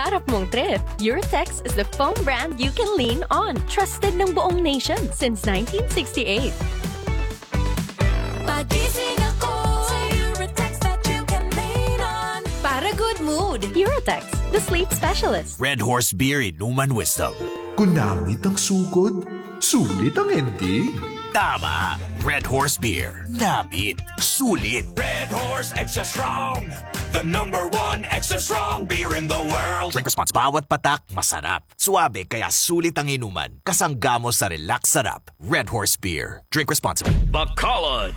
pangarap mong trip, Eurotex is the foam brand you can lean on. Trusted ng buong nation since 1968. Pagising ako sa Eurotex that you can lean on. Para good mood, Eurotex, the sleep specialist. Red Horse Beer Inuman Wisdom. Kunangit ang sugod, sulit ang ending. Tama! Red Horse Beer. Napit. Sulit. Red Horse Extra Strong, the #1 extra strong beer in the world. Drink response. Bawat patak, masarap. Suabe, kaya sulit ang inuman. Kasangga mo sa relax sarap. Red Horse Beer. Drink responsibly. Bacolod.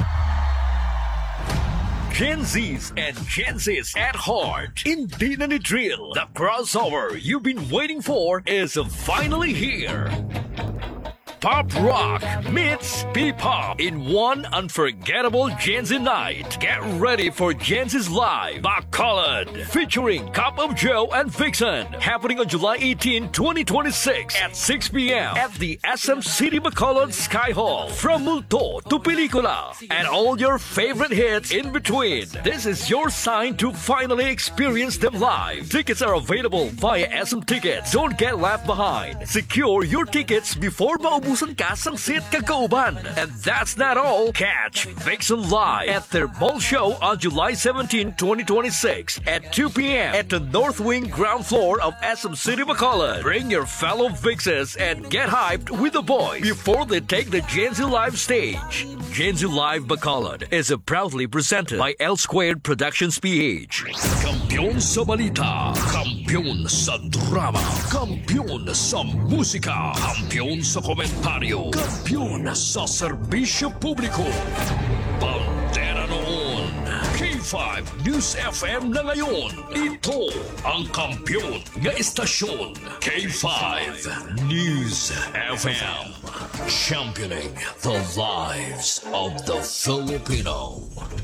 Gen Zs and Gen Zs at heart. Hindi na ni drill. The crossover you've been waiting for is finally here. Pop rock meets P-pop in one unforgettable Gen Z night. Get ready for Gen Z's Live Bacolod featuring Cup of Joe and Vixen, happening on July 18, 2026 at 6 p.m. at the SM City Bacolod Sky Hall. From multo to pelikula and all your favorite hits in between. This is your sign to finally experience them live. Tickets are available via SM Tickets. Don't get left behind. Secure your tickets before maubusan ka sang seat kagauban. And that's not all. Catch Vixen live at their mall show on July 17, 2026 at 2 p.m. at the North Wing ground floor of SM City Bacolod. Bring your fellow Vixens and get hyped with the boys before they take the Gen Z Live stage. Gen Z Live Bacolod is proudly presented by L Squared Productions PH. Kampiyon sa balita, kampiyon sa drama, kampiyon sa musika, kampiyon sa komentaryo, kampiyon sa serbisyo publiko. Bandera noon, K5 News FM na ngayon. Ito ang kampiyon nga istasyon, K5 News FM. Championing the lives of the Filipino.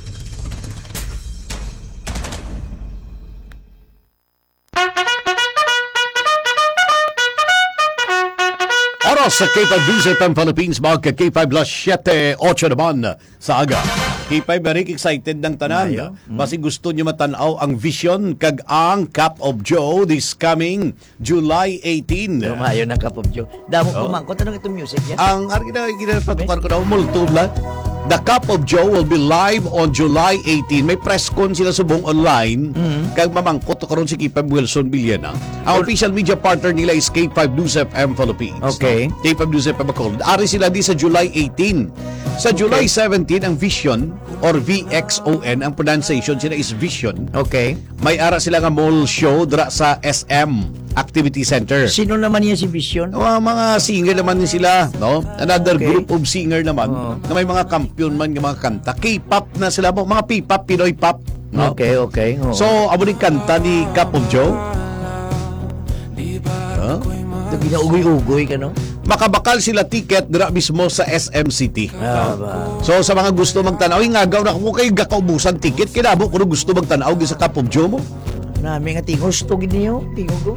Oras sa K5 News FM Philippines, mga K5 7:08 naman sa aga. K5 very excited ng tanan. Basi gusto nyo matanaw ang vision kag ang Cup of Joe this coming July 18. Lumayo ng Cup of Joe. Damo kumangkot anong itong music yan? Ang ginapatukan ko daw multo lang. The Cup of Joe will be live on July 18. May press con sila subong online. Kag mamangkot karon si K5 Wilson Villena. Ang official media partner nila is K5 News FM Philippines. Okay. No? K5 News FM Bacolod. Ari sila di sa July 18. Sa July 17 ang Vision or VXON, ang pronunciation sila is Vision. Okay. May ara sila nga mall show dra sa SM Activity Center. Sino naman yan si Vision? Mga singer naman din sila, no? Another group of singer naman na may mga kampiyon man ng mga kanta. K-pop na sila, mga P-pop, Pinoy pop. No? Okay. So, amo din kanta ni Cup of Joe. Ginaugoy-ugoy ka, no? Makabakal sila ticket dira mismo sa SM City. So, sa mga gusto magtanaw, ingagaw na kung kayo gakaubusan ticket, kinabo kung gusto magtanaw sa Cup of Joe mo. Nami nga tingos to giniyo, tingog.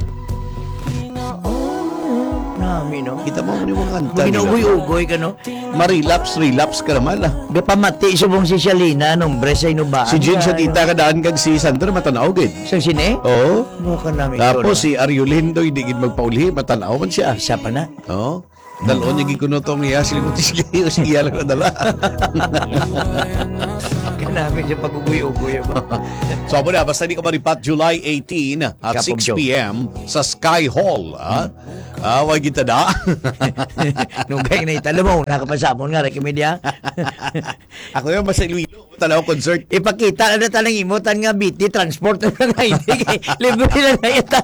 Nami, no? Kita mo ni mga kanta nila. Ginaugoy-ugoy ka, no? Relapse ka naman lah. Gapamati subong si Shalina, nombre sa inubaan. Si Jen sa tita kadaan kag si Sandra matanaw gid. Sa sine? Oo. Mukha namin. Tapos si Ariolindo hindi gid magpauli, matanaw man siya. Isa pa na. Oo. Dalon niya gikunotong niya silimutis kayo siya lang nadala. Namin siya pag-ugoy-ugoy. So amo na, basta di ka maripat July 18 at 6 p.m. sa Sky Hall. Wag kita da. Nung kayo na itala mo, nakapasapon nga, Rekimedya. Ako yung basta Iloilo, tanaw concert. Ipakita na talang imutan nga BT, transport na nga hindi. Libre na nga ita.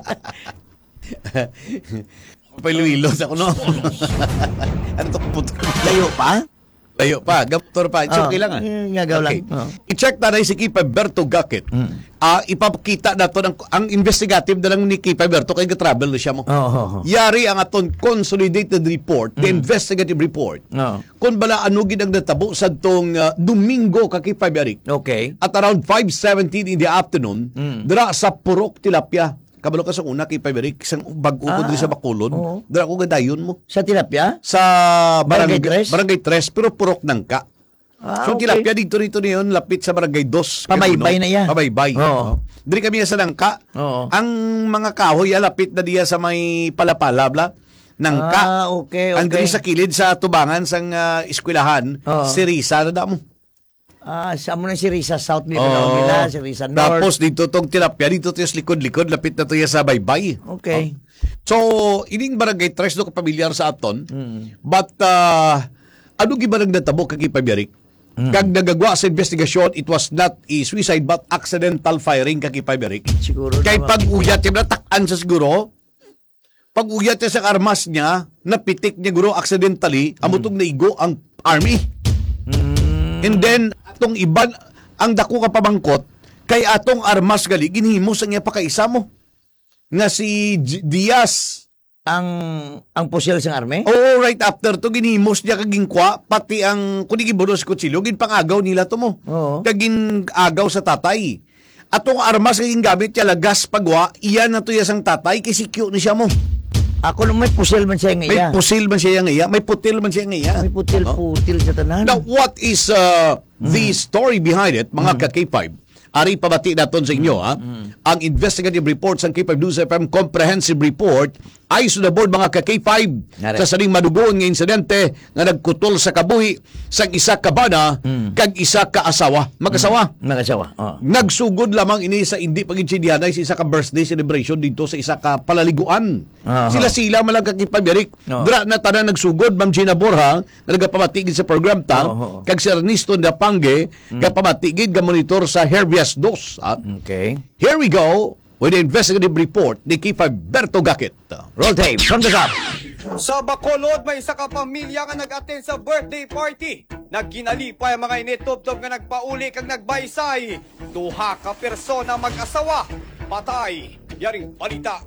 Iloilo sa kuno. Ano to puto? Layo pa? Layo pa, gaptor pa. It's okay lang. Ngagaw lang. I-check na rin si Kipa Berto Gakit. Ipapakita na to ang investigative na lang ni Kipa Berto kay travel na siya mo. Yari ang aton consolidated report, the investigative report. Kung bala anugin ang natabo sa tong Domingo ka Kipa Berik. Okay. At around 5:17 in the afternoon, dira sa Purok Tilapia. Kabalo ka sa una kay Paiberik, isang bag-o ko dito sa Bacolod. Dara ko gadayon mo. Sa tilapia? Sa Barangay 3? Barangay 3, pero purok nang ka. So okay. tilapia dito niyon lapit sa Barangay 2. Pamaybay na yan. Pamaybay. Oo. Diri kami sa Nangka. Oo. Ang mga kahoy lapit na diya sa may palapalabla. Nangka. Okay. Ang diri sa kilid sa tubangan sang eskwelahan, Oo. si Risa na damo. Sa mo na si Risa South nila, si Risa North. Tapos dito tong tilapia dito to sa likod-likod lapit na to ya sa baybay. Okay. So, ining barangay tres do ka pamilyar sa aton. But ano giba nagdatabo kay Pabyarik? Kag nagagwa sa investigasyon, it was not a suicide but accidental firing kay Pabyarik. Siguro Kay naman. pag-uyat niya takan sa siguro. Pag-uyat niya sa armas niya, napitik niya guro accidentally, amutong naigo ang army. And then atong iban ang dako ka pabangkot kay atong armas gali ginhimo sa niya pakaisa mo nga si Diaz. Ang pusil sang arme? Oo, right after to ginhimos niya kaging kwa pati ang kundi gibunos kutsilyo gin pangagaw nila to mo. Oo. Kagin agaw sa tatay. Atong armas kaging gamit niya lagas pagwa iyan na to sang tatay kay sikyo ni siya mo. Ako nung may pusil man siya May ngayon. pusil man siya nga iya, may putil man siya nga iya. May putil sa tanan. Now, what is the story behind it, mga ka-K5? Ari pabati naton sa inyo, ha? Ang investigative report sa K5 News FM Comprehensive Report ay sunabod mga ka-K5 Nare. sa saling madugoon nga insidente nga nagkutol sa kabuhi sa isa ka bana kag isa ka asawa. Mag-asawa. Nagasawa. Oh. Nagsugod lamang ini sa hindi pag-insidyanan sa isa ka birthday celebration dito sa isa ka palaliguan. Aha. Sila malang kakipagyarik. Oo. Dra na tanan nagsugod, Ma'am Gina Borja, na nagapamatigid sa program ta, Oo. kag si Ernesto Dapange, kapamatigid ka monitor sa Herbias 2. Okay. Here we go with the investigative report ni Kipa Berto Gakit. Roll tape from the top. Sa Bacolod, may isa ka pamilya nga nag-attend sa birthday party. Nagginalipay ang mga initubtob nga nagpauli kag nagbaysay. Duha ka persona mag-asawa. Patay. Yaring balita.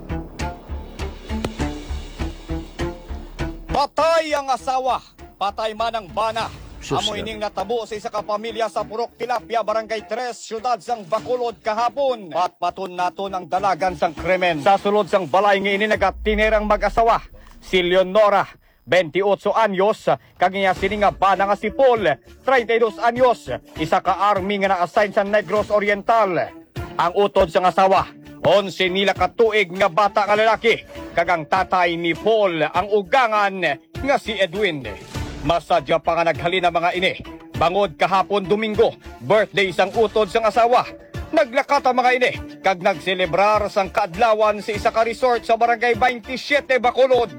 Patay ang asawa. Patay man ang bana. Amo ining natabo sa isa ka pamilya sa Purok Tilapia, Barangay 3, siyudad sang Bacolod kahapon. Patpaton naton ang dalagan sang krimen. Sa sulod sang balay nga ini nagatinerang mag-asawa. Si Leonora, 28 anyos, kag iya sininga bana nga si Paul, 32 anyos, isa ka army nga na-assign sa Negros Oriental. Ang utod sang asawa, 11 nila katuig nga bata nga lalaki, kag ang tatay ni Paul ang ugangan nga si Edwin. Masadya pa nga naghalin ang mga ini. Bangod kahapon Domingo, birthday sang utod sang asawa. Naglakat ang mga ini, kag nagselebrar sang kaadlawan sa isa ka resort sa Barangay 27 Bacolod.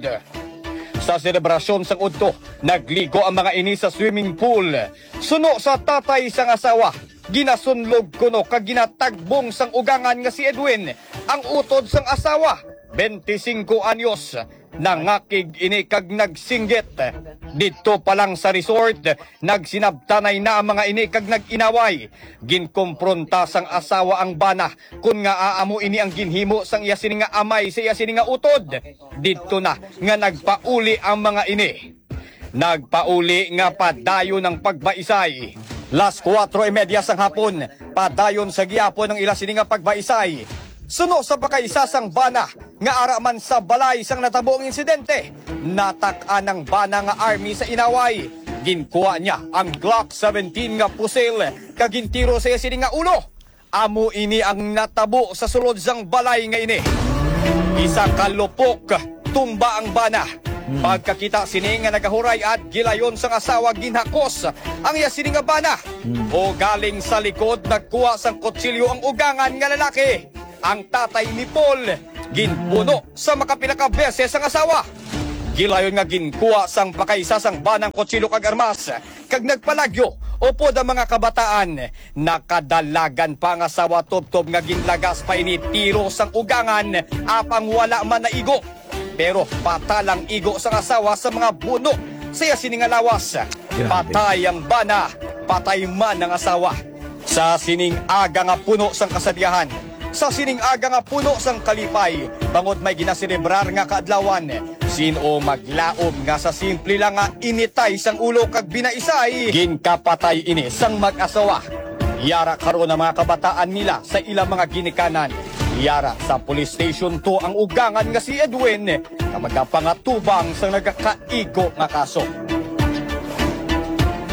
Sa selebrasyon sang udto, nagligo ang mga ini sa swimming pool. Suno sa tatay sang asawa, ginasunlog kuno kag ginatagbong sang ugangan nga si Edwin, ang utod sang asawa, 25 anyos. Nangakig ini kag nagsinggit. Dito pa lang sa resort, nagsinabtanay na ang mga ini kag nag-inaway. Ginkompronta sang asawa ang bana kun nga aamo ini ang ginhimo sang iya sini nga amay sa iya sini nga utod. Dito na nga nagpauli ang mga ini. Nagpauli nga padayon ng pagbaisay. Las 4:30 sang hapon, padayon sa giyapon ng ila sini nga pagbaisay. Suno sa pakaisa sang bana nga araman sa balay sang natabo ang insidente. Natak-an ang bana nga army sa inaway. Ginkuha niya ang Glock 17 nga pusil kag gintiro sa sini nga ulo. Amo ini ang natabo sa sulod sang balay nga ini. Isa ka lupok, tumba ang bana. Pagkakita sini nga nagahuray at gilayon sang asawa ginhakos ang iya sini nga bana. O galing sa likod nagkuha sang kutsilyo ang ugangan nga lalaki. Ang tatay ni Paul, ginpuno sa makapinakabeses ang asawa. Gilayon nga ginkuha sang pakaisa sang banang kutsilyo kag armas, kag nagpalagyo upod ang mga kabataan. Nakadalagan pa ang asawa tubtob nga ginlagas pa ini tiro sang ugangan, apang wala man na igo. Pero patalang igo sang asawa sa mga buno sa sining lawas. Patay ang bana, patay man ang asawa. Sa sining aga nga puno sang kasadyahan, sa sining aga nga puno sang kalipay, bangod may ginaselebrar nga kaadlawan. Sino maglaom nga sa simple lang nga initay sang ulo kag binaisay, ginkapatay ini sang mag-asawa. Yara karon ang mga kabataan nila sa ilang mga ginikanan. Yara sa police station to ang ugangan nga si Edwin na magapangatubang sang nagakaigo nga kaso.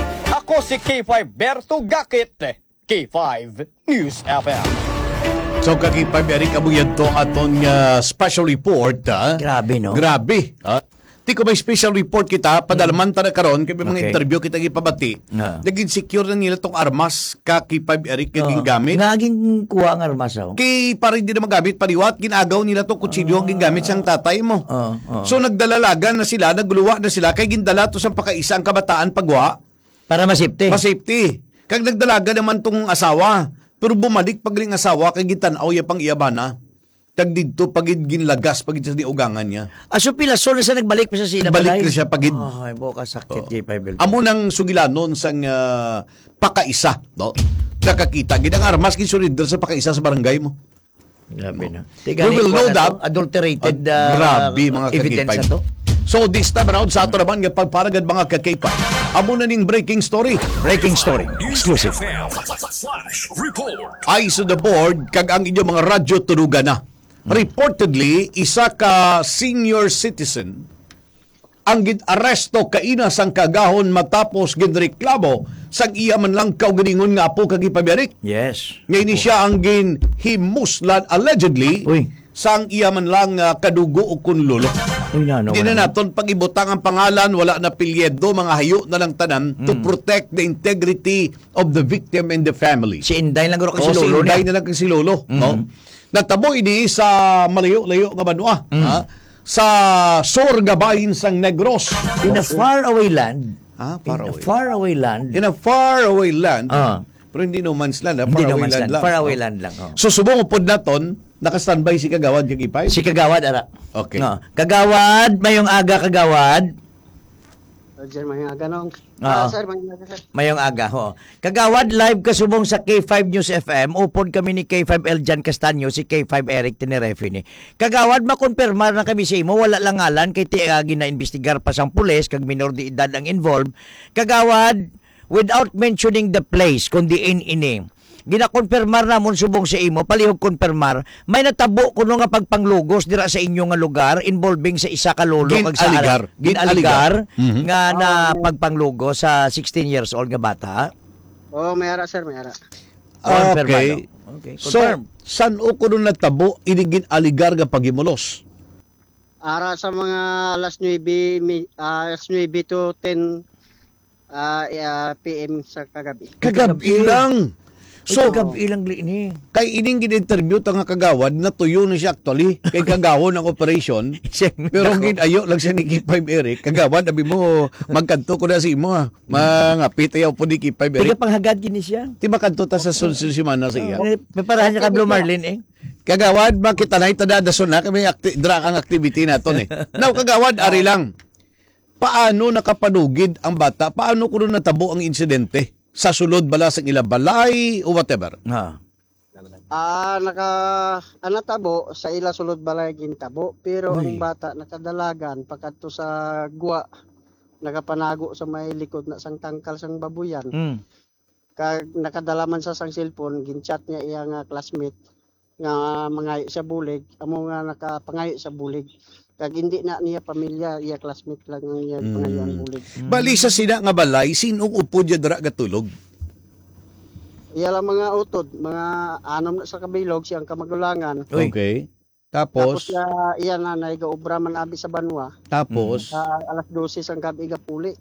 Ako si K5 Berto Gakit, K5 News FM. So kakipay Eric abuyan to aton special report. Grabe, no? Grabe. Ti ko may special report kita padalaman ta na karon kay mga Okay. interview kita gipabati. Naging secure na nila tong armas kakipay Eric kaging gamit. Naging kuha ang armas, oh. Kay para hindi na magamit pariwat ginagaw nila tong kutsilyo ang gingamit sang tatay mo. So nagdalalagan na sila, nagluwa na sila kay gindala to sa pakaisa ang kabataan pagwa. Para masipte. Pa-safety. Kag nagdalaga naman tong asawa. Pero bumalik pagling asawa kay gitanaw ya pang iyabana. Kag didto pagid ginlagas pagid sa diugangan niya. Aso pila so na sa nagbalik pa sa sina Balik na siya pagid. Ay, buka sakit K5. Amo nang sugilanon sang pakaisa, no? Nakakita gid ang armas gid surrender sa pakaisa sa barangay mo. Grabe na. We will know that. Adulterated Grabe mga evidence kakipay. na to. So this time around sa ato naman nga pagparagad mga kakipay. Amo na ning breaking story. Breaking story. Exclusive. Flash report. Eyes on the board kag ang inyong mga radyo turugan na. Reportedly, isa ka senior citizen ang gid-aresto kaina sang kagahon matapos ginreklamo sang iya man lang kaugalingon nga apo kag ipabirik. Yes. Ngayon siya ang ginhimuslan allegedly Uy. sang iya man lang kadugo o kunlolo. Uy, na, no, Hindi na naton pag-ibutang ang pangalan, wala na pilyedo, mga hayo na lang tanan to protect the integrity of the victim and the family. Si Inday lang guro Si kasi lolo Inday niya. na lang kasi lolo. No? Natabo ini sa malayo-layo nga banwa. Sa Sorgabayin sang Negros. In a faraway land. Far In a away. faraway land. In a faraway land. Ah. Pero hindi no man's land. Hindi Faraway naman land land. lang. Faraway land lang. Oh. So subong pod naton, naka-standby si Kagawad kag Ipay. Si Kagawad, ara. Okay. No. Kagawad, mayong aga Kagawad. Sir, may ganong. Oo. Sir, may sir. Mayong aga, ho. Kagawad, live kasubong sa K5 News FM. Upod kami ni K5 Eljan Castanyo, si K5 Eric Tenerefe ni. Kagawad, makonfirmar na kami sa imo, wala lang ngalan, kay tiagi na investigar pa sang pulis, kag minor de edad ang involved. Kagawad, without mentioning the place, kundi ini. Ginakonfirmar namon subong sa imo, palihog konfirmar, may natabo kuno nga pagpanglugos dira sa inyo nga lugar involving sa isa ka lolo kag sa Ginaligar. nga na pagpanglugos sa 16 years old nga bata. Oo, may ara, sir, may ara. Okay. Okay. So, Confirm. san o kuno natabo inigin aligar nga pagimulos? Ara sa mga alas 9 to 10 PM sa kagabi. Kagabi lang. So, So, ilang ni. kay ining gin-interview ta nga Kagawad, natuyo na siya actually. Kay Kagawon ang operation. Pero ginayo lang siya ni K5 Eric. Kagawad, abi mo, magkanto ko na si imo. Mga pitayaw po ni K5 Eric. Tiga panghagad gini siya. Di makanto ta sa sunod semana sa iya. Preparahan niya ka Blue Marlin eh. Kagawad, makita na itadadason na kami dra ang activity naton eh. Now, Kagawad, ari lang. Paano nakapanugid ang bata? Paano kuno natabo ang insidente? Sa sulod bala sa ila balay o whatever? Ha. Natabo sa ila sulod balay gintabo, pero ang bata nakadalagan pagkadto sa guwa, nakapanago sa may likod na sang tangkal sang babuyan. Kag nakadalaman sa sang cellphone, ginchat niya iya nga classmate nga mangayo sa bulig, amo nga nakapangayo sa bulig. Kag hindi na niya pamilya, iya classmate lang ang iya pangayo ang bulig. Bali sa sina nga balay, sinong upod ya dara gatulog? Iya lang mga utod, mga anom na sa kabilog siyang kamagulangan. Okay. Tapos, Iya na naigaobra man abi sa banwa. tapos, Alas 12 sang gabi gapuli.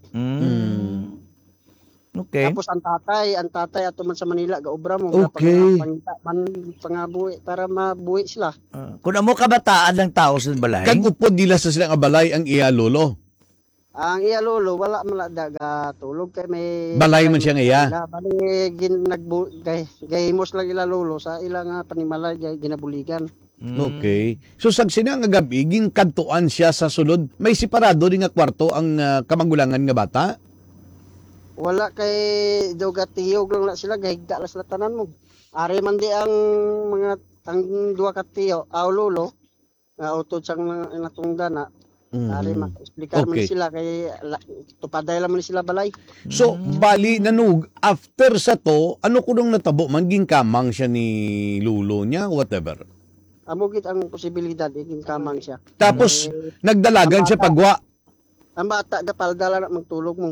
Okay. Tapos ang tatay ato man sa Manila gaobra mo Okay. pangabuhi para mabuhi sila. Kung amo kabataan ng tao sa balay. kag upod nila sa sila nga balay ang iya lolo. Ang iya lolo wala man daga tulog kay may Balay man siya nga iya. Bali gahimos lang ila lolo sa ilang panimala ginabuligan. Okay. So sag sina nga gabi ging kadtuan siya sa sulod. May separado rin nga kwarto ang kamangulangan nga bata. Wala kay dogatiyog lang na sila gahigda lang sila tanan mo. Ari man di ang mga duha ka tiyo aw lolo nga utod sang natong dana. Ari ma-explicar man Okay. sila kay tupaday lang man sila balay. So, bali nanug after sa to, ano kunong natabo man ging kamang siya ni lulo niya whatever. Amo gid ang posibilidad iging kamang siya. Tapos nagdalagan siya pagwa. Ang bata gapaldala na magtulog mo.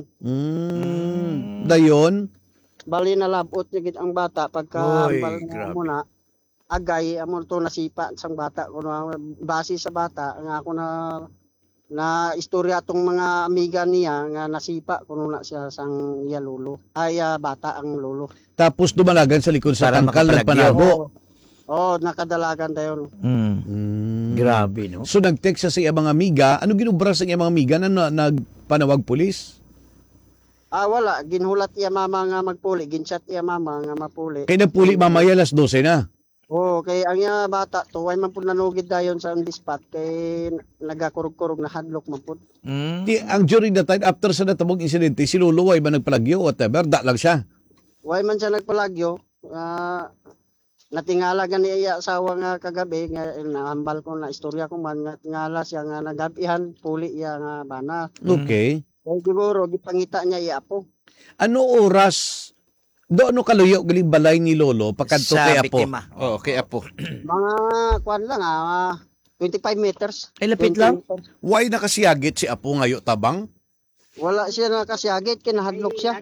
Dayon, Bali na labot niya gid ang bata pagka Uy, hambal grabe. mo na agay amo to nasipa sang bata kuno base sa bata nga ako na istorya tong mga amiga niya nga nasipa kuno na siya sang iya lolo. Ay bata ang lolo. tapos dumalagan sa likod sa Para tangkal ng makapalagyo. panago. Oh, nakadalagan dayon. Grabe, no? So nag-text siya sa iyang mga amiga. Ano ginubra sa iyang mga amiga na nagpanawag pulis? Wala ginhulat iya mama nga magpuli, ginchat iya mama nga mapuli. Kaya nagpuli mamaya alas 12 na. Oh, kay ang iya bata to way man pud nanugid dayon sa on the spot kay nagakurog-kurog na hadlok man pud. Ang during that time, after sa natabong insidente, si Lolo ay ba nagpalagyo o whatever, da lang siya. Way man siya nagpalagyo. Natingala gani iya asawa nga kagabi nga nahambal ko na istorya ko man nga tingala siya nga nagabihan puli iya nga bana. Okay. Kaya siguro gipangita niya iya po. Ano oras, ano kaluyo galing balay ni Lolo pagkanto Sa kay Apo? biktima. Oo, kay Apo. Mga kuan lang 25 meters. Ay, lapit 20 lang? meters. Why nakasiyagit si Apo ngayo tabang? Wala siya nakasyagit kinahadlok siya.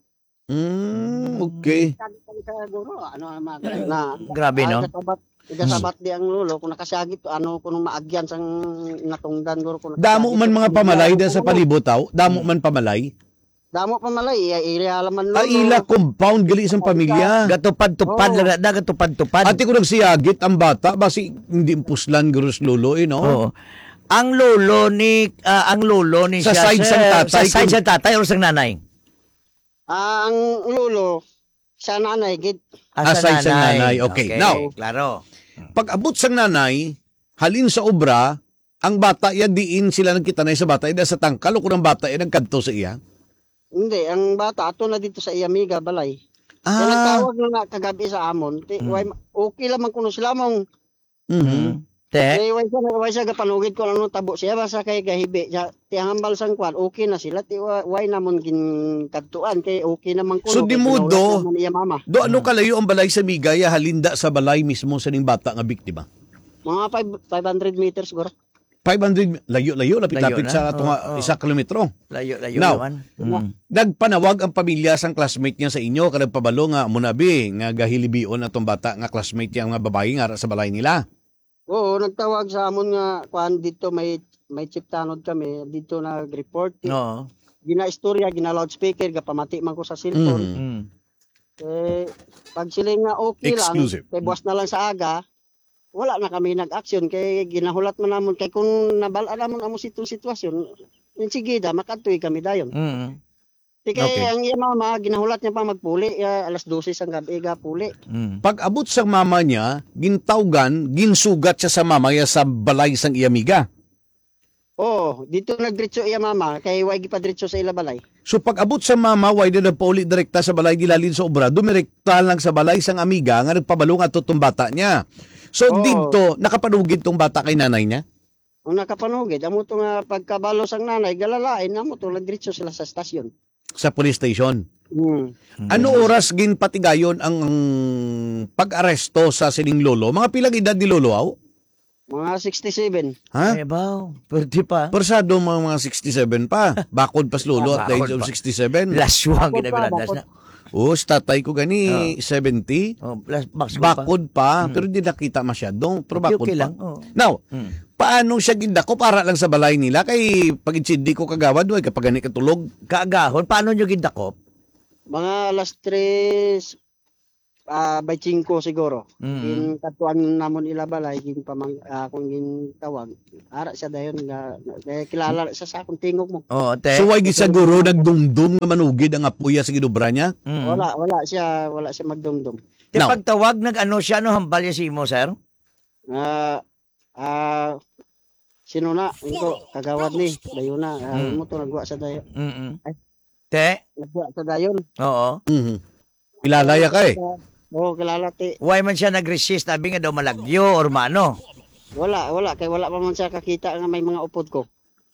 Okay. Na Grabe, no? Igasabat di ang lolo kung nakasyagit kuno maagyan sang natungdan guro kung Damo man mga pamalay da sa palibotaw, damo man pamalay. Damo pamalay ilaman lolo. Ila compound gali isang pamilya. Gatupad-tupad lang na, gatupad-tupad. Ati ko nagsiyagit ang bata basi hindi impuslan gurus Lolo no. Oo. Ang lolo ni Sa siya, side sir, sang tatay, sa side sa tatay o sang nanay? Ang lolo sa nanay gid. Aside sa nanay. Okay. Now, klaro. pag abot sang nanay, halin sa obra, ang bata ya diin sila nagkitanay sa bata ida sa tangkal o kung ang bata ya nagkanto sa iya. Hindi, ang bata ato na dito sa iyamiga balay. Kaya nagtawag na kagabi sa amon. Okay lamang kuno sila mong Te, way siya gapanugid ko ano tabo siya basta kay gahibi. Tiyang hambal sang kwan, okay na sila. Way namon ginkadtuan kay okay naman kuno. So di mo do, iya mama. do ano kalayo ang balay sa Migaya halinda sa balay mismo sa ning bata nga biktima? Mga 500 meters siguro. 500 layo lapit-lapit Layo na. sa tunga 1 kilometro. layo Now, naman. Nagpanawag ang pamilya sang classmate niya sa inyo kada pabalo nga munabi nga gahilibion atong bata nga classmate niya nga babae nga sa balay nila. Oo, nagtawag sa amon nga kwan dito may chip tanod kami dito nag-report. Oo. Gina-istorya, gina-loudspeaker, gapamati man ko sa cellphone. Pag sila nga okay Exclusive. lang, kay buwas na lang sa aga, wala na kami nag-action kay ginahulat man namon kay kung nabala namon amo sitwasyon, sige da makatuy kami dayon. Kay Okay. ang iya mama ginahulat niya pa magpuli, alas 12 sang gabi puli. Pag abot sa mama niya, gintawgan, ginsugat siya sa mama niya sa balay sang iyamiga. Oh, dito nagdiretso iya mama kay way gipadretso sa ila balay. So pag abot sa mama, why na nagpauli direkta sa balay gilalin sa obra, dumirekta lang sa balay sang amiga nga nagpabalo nga tutong bata niya. So dito, nakapanugid tong bata kay nanay niya? Ang nakapanugid, amo to nga pagkabalo sang nanay, galalain, amo to nagdiretso sila sa stasyon. Sa police station. Ano oras ginpatigayon ang pag-aresto sa sining lolo? Mga pilang edad ni lolo aw? Mga 67. Ha? Ay, baw. Pwede pa. Persado mga 67 pa. Bakod pas lolo at the age of Bakod pa. 67. Laswang Bakod pa, ginabiradas na. Oh, tatay ko gani 70. Oh, bakod pa. Bakod pa, pero di nakita masyado. Pero Okay, bakod okay pa. lang. Oh. Now, paano siya gindako para lang sa balay nila? Kay pag-insindi ko kagawad, way kapag gani katulog. Kaagahon, paano nyo gindakop? Mga alas 3 by 5 siguro. Gin katuan namon ila balay gin akong gin tawag. Ara siya dayon nga kilala sa akong tingog mo. Oh, te. So, way gisaguro nagdumdum nga manugid ang apuya sa ginubra niya? Wala siya magdumdum. Te, Now. pagtawag, nag-ano siya, no, hambal niya si Imo, sir? Sino na? Ito, kagawad ni. Dayon na. Mo to nagwa sa dayon. Ay. Te? Nagwa sa dayon. Oo. Ilalaya ka eh. Oo, kilala ti. Why man siya nag-resist? Sabi nga daw malagyo or mano? Wala. Kay wala pa man siya kakita nga may mga upod ko.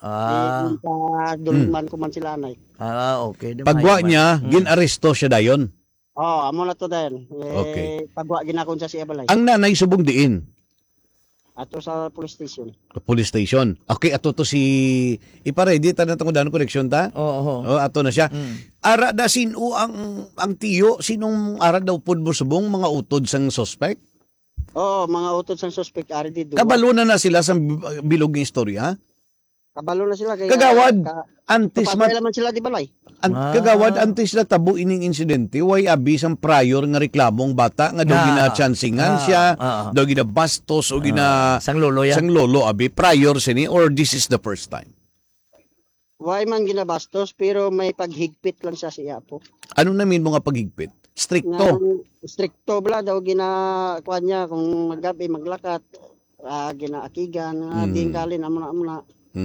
Dulman ko man sila anay. Okay. Pagwa niya, ginaresto siya dayon. Amo na to dayon. Okay. Pagwa ginakon sa siya balay. Ang nanay subong diin. Ato sa police station. Police station. Okay, ato to si iparedy ta na tungod connection ta. Oo. Oh, ato na siya. Ara da sino ang tiyo sinong ara daw pud mo subong mga utod sang suspect? Oo, mga utod sa suspect ari di duwa. Kabalo na sila sa bilog ng istorya. Kabalo na sila kay Kagawad, antes man sila di balay. Kagawad antes na tabo ining insidente, way abi sang prior nga reklamong bata nga daw gina-chancingan siya, daw gina-bastos o sang lolo ya. sang lolo abi prior sini or this is the first time. Way man ginabastos pero may paghigpit lang siya siya po. Ano namin mga paghigpit? Stricto. Stricto bla daw gina kuan niya kung magabi maglakat, ginaakigan, tingkalin amuna.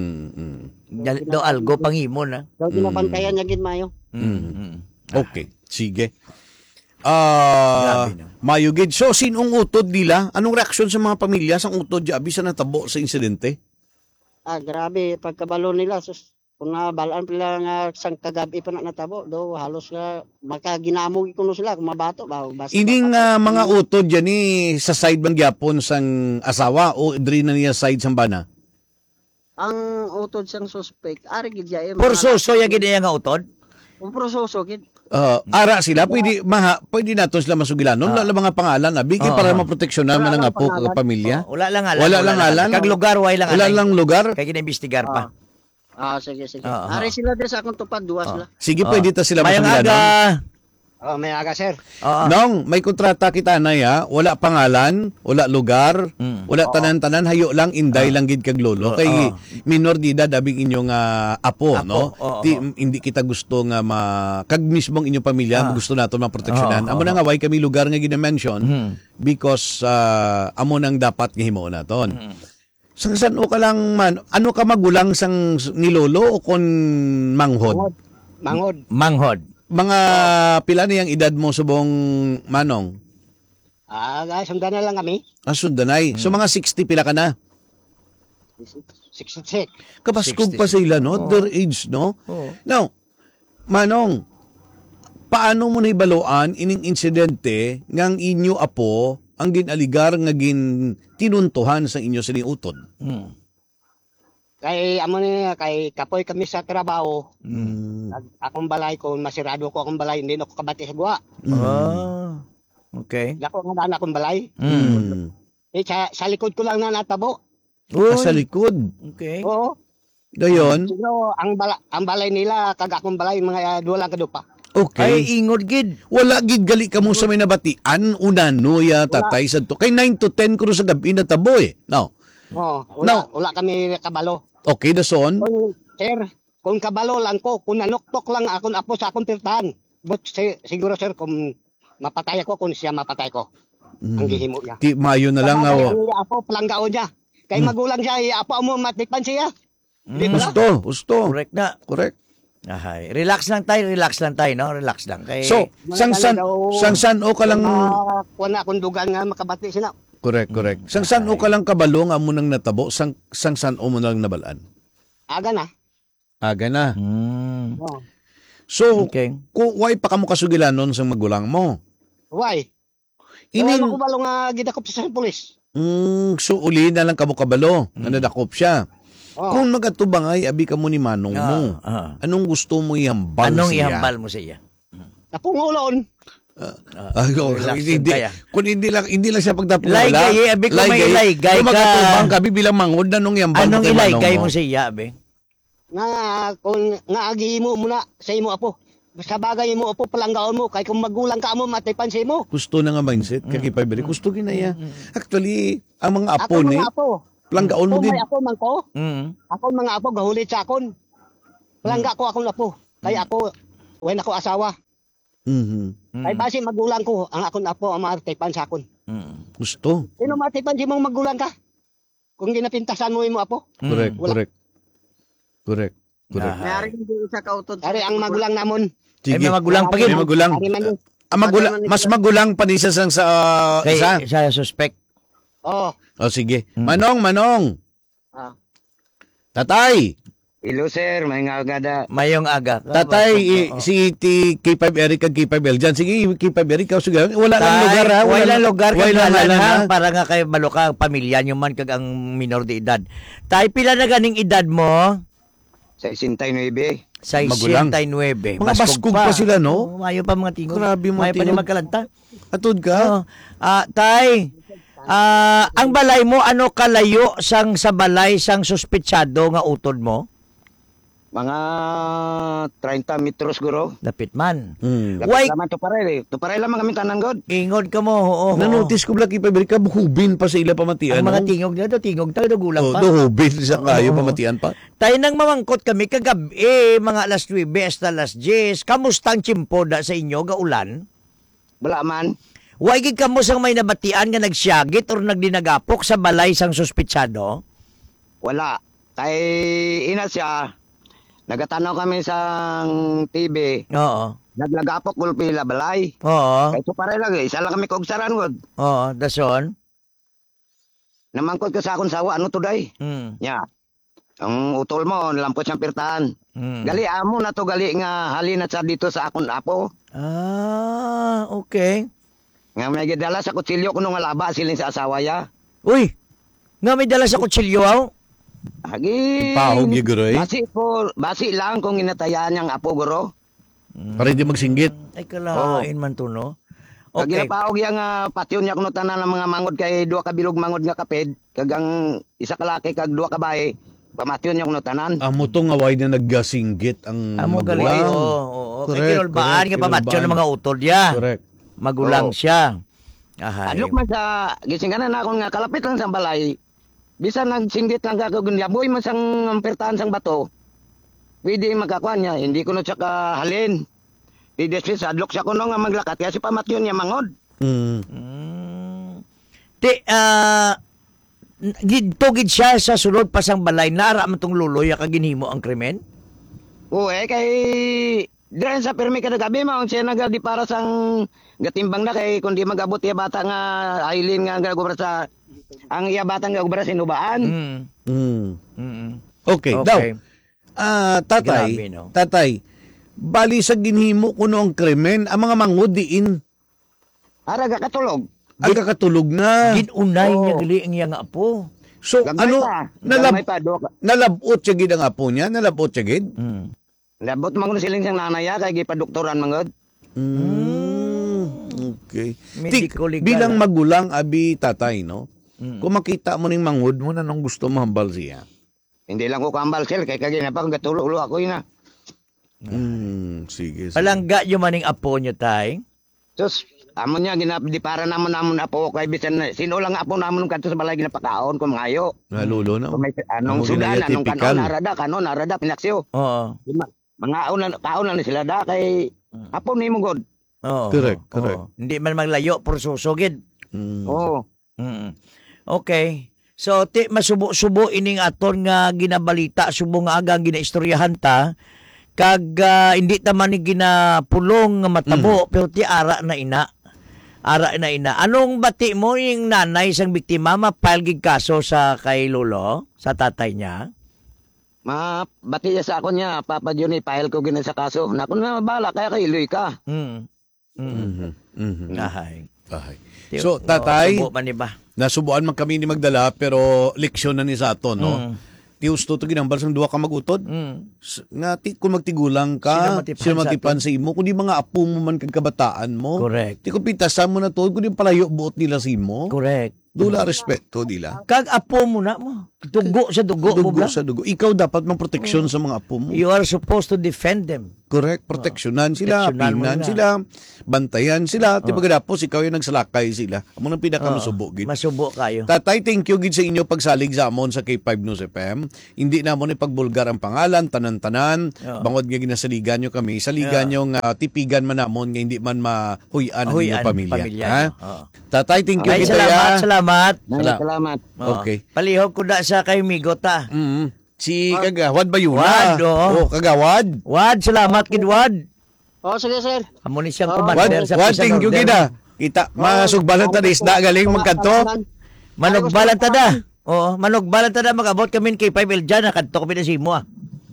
Do algo panghimo na. Daw ginabantayan niya gid mayo. Okay, sige. Grabe na. Mayo gid. So sinong utod nila? Anong reaksyon sa mga pamilya sang utod di abi sa natabo sa insidente? Grabe pagkabalo nila sus. Kung nabalaan pala nga sang kagabi pa na natabo, do halos nga makaginamog kuno sila kung mabato ba. Ining mga utod yan sa side bang gyapon sang asawa o diri na niya side sang bana? Ang utod siyang suspect, ari gid ya. Porsoso ya gid nga utod. Porsoso gid. Ara sila pwede pwede naton sila masugilanon wala mga pangalan abi para maproteksyonan man ang apo kag pamilya. Wala lang ngalan. Kag lugar way lang. Wala lang lugar. Kay gina-imbestigar pa. Sige. Ari sila din sa akong tupad duwa sila. Sige pwede ta sila Mayang masugilanon. May aga sir. Nong may kontrata kita na ya, wala pangalan, wala lugar, wala tanan-tanan, hayo lang inday lang gid kag lolo kay minor de edad abing inyong apo, no? Hindi kita gusto nga kag mismong inyong pamilya gusto nato maproteksyonan. Amo na nga way kami lugar nga gina-mention because amo nang dapat nga himo naton. San o ka lang man, ano ka magulang sang ni lolo o kon manghod? Manghod. Mga pila na yung edad mo subong manong? Sundan na lang kami. Sundanay. So mga 60 pila ka na? 66. Kabaskog pa sila, no? Their age, no? Now, manong, paano mo nahibaloan ining insidente ngang inyo apo ang ginaligar nga tinuntuhan sa inyo sining utod? Kay kapoy kami sa trabaho. Akong balay ko masirado ko akong balay hindi ako kabati sa guwa. Okay. Dako nga daan akong balay. Sa likod ko lang na natabo. Sa likod. Okay. Oo. Dayon. Siguro ang balay nila kag akong balay mga duwa lang kadupa. Okay. Ay ingod gid. Wala gid gali ka mo sa may nabatian unano ya tatay sadto. Kay 9 to 10 kuno sa gabi na tabo No. Wala kami kabalo. Okay, dason. Sir, kung kabalo lang ko, kung nanoktok lang akong apo sa akong tirtahan. But siguro sir, kung mapatay ako, kung siya mapatay ko. Ang gihimo niya. Ti mayo na lang nga. Apo, palanggaon niya. Kay magulang siya, apo mo matikpan siya. Gusto. Correct na. Correct. Ahay. Relax lang tayo, no? Relax lang. Kay So, sang san o ka lang kuan na akong dugan nga makabati sila. Correct. Sang san o ka lang kabalo nga mo nang natabo, sang san o mo nang nabalaan? Aga na. So, Okay. why pa ka mo kasugilanon sa magulang mo? Why? Ining Wala ko balo nga gidakop sa pulis. so uli na lang kamo kabalo, nga nadakop siya. Kung magatubangay abi ka mo ni manong mo. Anong gusto mo ihambal Anong siya? ihambal mo siya? Napungulon. Kung hindi lang siya pagtapos Laygay, abi ko may ilaygay Kung ka. magatubang ka, bilang mangod na nung ihambal Anong mo kay manong ilaygay mo? mo siya, abi? Nga agihimo muna sa imo apo. Sa bagay mo apo palanggaon mo kay kung magulang ka mo matipan sa imo. Gusto na nga mindset kay Piberi. Gusto ginaya. Actually, ang mga apo ni palanggaon mo din. May apo man ko. Ako mga apo gahulit sa akon. Palangga ko akong apo. Kay ako when ako asawa. Kay base magulang ko ang akon apo ang matipan sa akon. Gusto. Sino matipan si mong magulang ka? Kung ginapintasan mo imo apo? Correct. Mayari hindi isa ka utod. Ari ang magulang namon. Sige. Ay, may magulang pa gid. May magulang. Mas magulang pa ni sa isa. Sa suspect. Oh. Sige. Manong. Ah. Tatay. Hello sir, may nga agada. Mayong aga. Tatay, si K5 Eric kag K5 L dyan. Sige, K5 Eric, ikaw sige. Wala lang lugar ha. Wala lugar kag wala ngalan ngalan, ha. ha? Para nga kay maluka pamilya nyo man kag ang minor de edad. Tay, pila na ganing edad mo? 69. 69. Mga baskog pa sila, no? Mayo pa mga tingog. Grabe mga Mayo pa tingog. ni magkalanta. Atod ka? Tay, ang balay mo, ano kalayo sang sa balay sang suspetsado nga utod mo? Mga 30 metros guro. Dapit man. Lapit Why? naman to pare. To pare lamang kami tanan god. Ingod ka mo, oo. Na-notice ko Black K5 Eric, hubin pa sa ila pamatian. Ang mga no? tingog na to, tingog tayo, gulang pa. Hubin sa kayo, pamatian pa. Tayo nang mamangkot kami kagabi, mga alas 9 hasta alas 10. Kamustang chimpoda sa inyo, gaulan? Wala man. Huwag ka mo sang may nabatian nga nagsyagit or nagdinagapok sa balay sang suspitsado? Wala. Kay ina siya. Nagatanaw kami sa TV. Oo. Naglagapok gulpila balay. Oo. Kay to pare lang isa lang kami kaugsaran god. Oo, dason. Namangkot ka sa akong sawa ano to day? Nya. Ang utol mo lampot siyang pirtahan. Gali amo na to gali nga halin at sa dito sa akong apo. Okay. Nga may gidala sa kutsilyo kuno nga laba silin sa asawa ya. Uy, nga may dala sa kutsilyo aw? Agi. Pahog yung guro eh. Basi lang kung inatayan niyang apo guro. Para hindi magsinggit. Ay kalain man to no. Okay. Okay. Kag paog yang patyon niya kuno tanan ng mga mangod kay duha ka bilog mangod nga kaped kag ang isa ka laki kag duha ka bae. Pamatyon niya kuno tanan. Amo to nga way na nagsinggit ang Amo gali. magulang. Oo. Kay Correct, kinulbaan correct, nga pamatyo ng mga utod ya. Correct. Magulang siya. Ahay. Adlok man sa gisinganan na akong nga kalapit lang sa balay. Bisan nagsinggit lang ka kag yaboy man sang pertahan sang bato. Pwede magkakuan niya, hindi ko na siya kahalin. Di-desvis, adlok siya kuno nga maglakat kasi pamatyon niya mangod. Tugid siya sa sulod pa sang balay, nara man tong luloy kag ginhimo ang krimen? Oo kay diyan sa permi kada gabi maong siya nagadi para sang gatimbang na kay kundi magabot iya bata nga ailin nga gagobra sa ang iya bata nga gagobra sa inubaan. Okay, daw. Tatay, Grabe, no? tatay, bali sa ginhimo kuno ang krimen, ang mga mangod diin Ara katulog. ang kakatulog na. Ginunay niya gali ang iyang apo. So Gamay ano, pa. Gamay pa, doka. nalabot siya gid ang apo niya, nalabot siya gid. Labot man kuno siling sang nanay kay gipadoktoran mangod. Okay. Medical legal. Bilang magulang abi tatay, no? Kung makita mo ning mangod mo na nang gusto mahambal siya. Hindi lang ko kambal sel kay kagi na pa kung gatulo-ulo ako ina. Sige. Palangga yung maning apo niyo, tay? Sus, amo niya ginapdi para namon apo kay bisan sino lang apo namon kadto sa balay ginapakaon ko mangayo. Nalulo na. Kung may anong Amo sudan ginaya anong typical. kanon narada pinaksyo. Oo. Mga kaon na sila da kay apo nimo god. Oo. Correct. Hindi man maglayo por susugid. Oo. Okay. So, masubo-subo ining aton nga ginabalita, subo nga agang ginaistoryahan ta, kag hindi taman ni ginapulong nga matabo, pero ti ara na ina. Anong bati mo yung nanay sang biktima, mapile gig kaso sa kay lolo, sa tatay niya? Bati niya sa ako niya, Papa Johnny, file ko gina sa kaso. Naku na mabala, kaya kay Iloy ka. Ahay. So, tatay, Subo man ni ba? nasubuan man kami ni Magdala, pero leksyon na ni sa ato, no? Ti gusto to ginambal sang duha ka magutod. Nga kung magtigulang ka, sino matipan sa imo, kundi mga apo mo man kag kabataan mo. Correct. Ti kung pitasan mo na to, kundi palayo buot nila sa imo. Correct. Dula respeto nila. Kag apo mo na mo. Dugo sa dugo mo Dugo ba? sa dugo. Ikaw dapat mang proteksyon sa mga apo mo. You are supposed to defend them. Correct. Proteksyonan sila, Proteksyonan mo pinan nila. sila, bantayan sila. Di ba gadapos, ikaw yung nagsalakay sila. Amo nang pinakamusubo gid. Masubo kayo. Tatay, thank you gid sa inyo pagsalig sa amon sa K5 News FM. Hindi na mo ni pagbulgar ang pangalan, tanan-tanan. Bangod nga ginasaligan nyo kami. Saligan nyo nga tipigan man namon nga hindi man mahuyan ang inyong pamilya. Ha? Tatay, thank you Ay, gid salamat. Salamat. Okay. Palihog ko na sa kay Migo ta. Si Kagawad ba yun? Wad, Kagawad. Wad, salamat kid Wad. Sige, sir. Amo ni siyang Wad, commander sa Wad, Pisan thank you Order. gid. Kita, masugbalan ta isda galing magkanto. Manugbalan ta da. Oo, manugbalan ta da magabot kami kay 5 L dyan, nakadto kami na simo ah.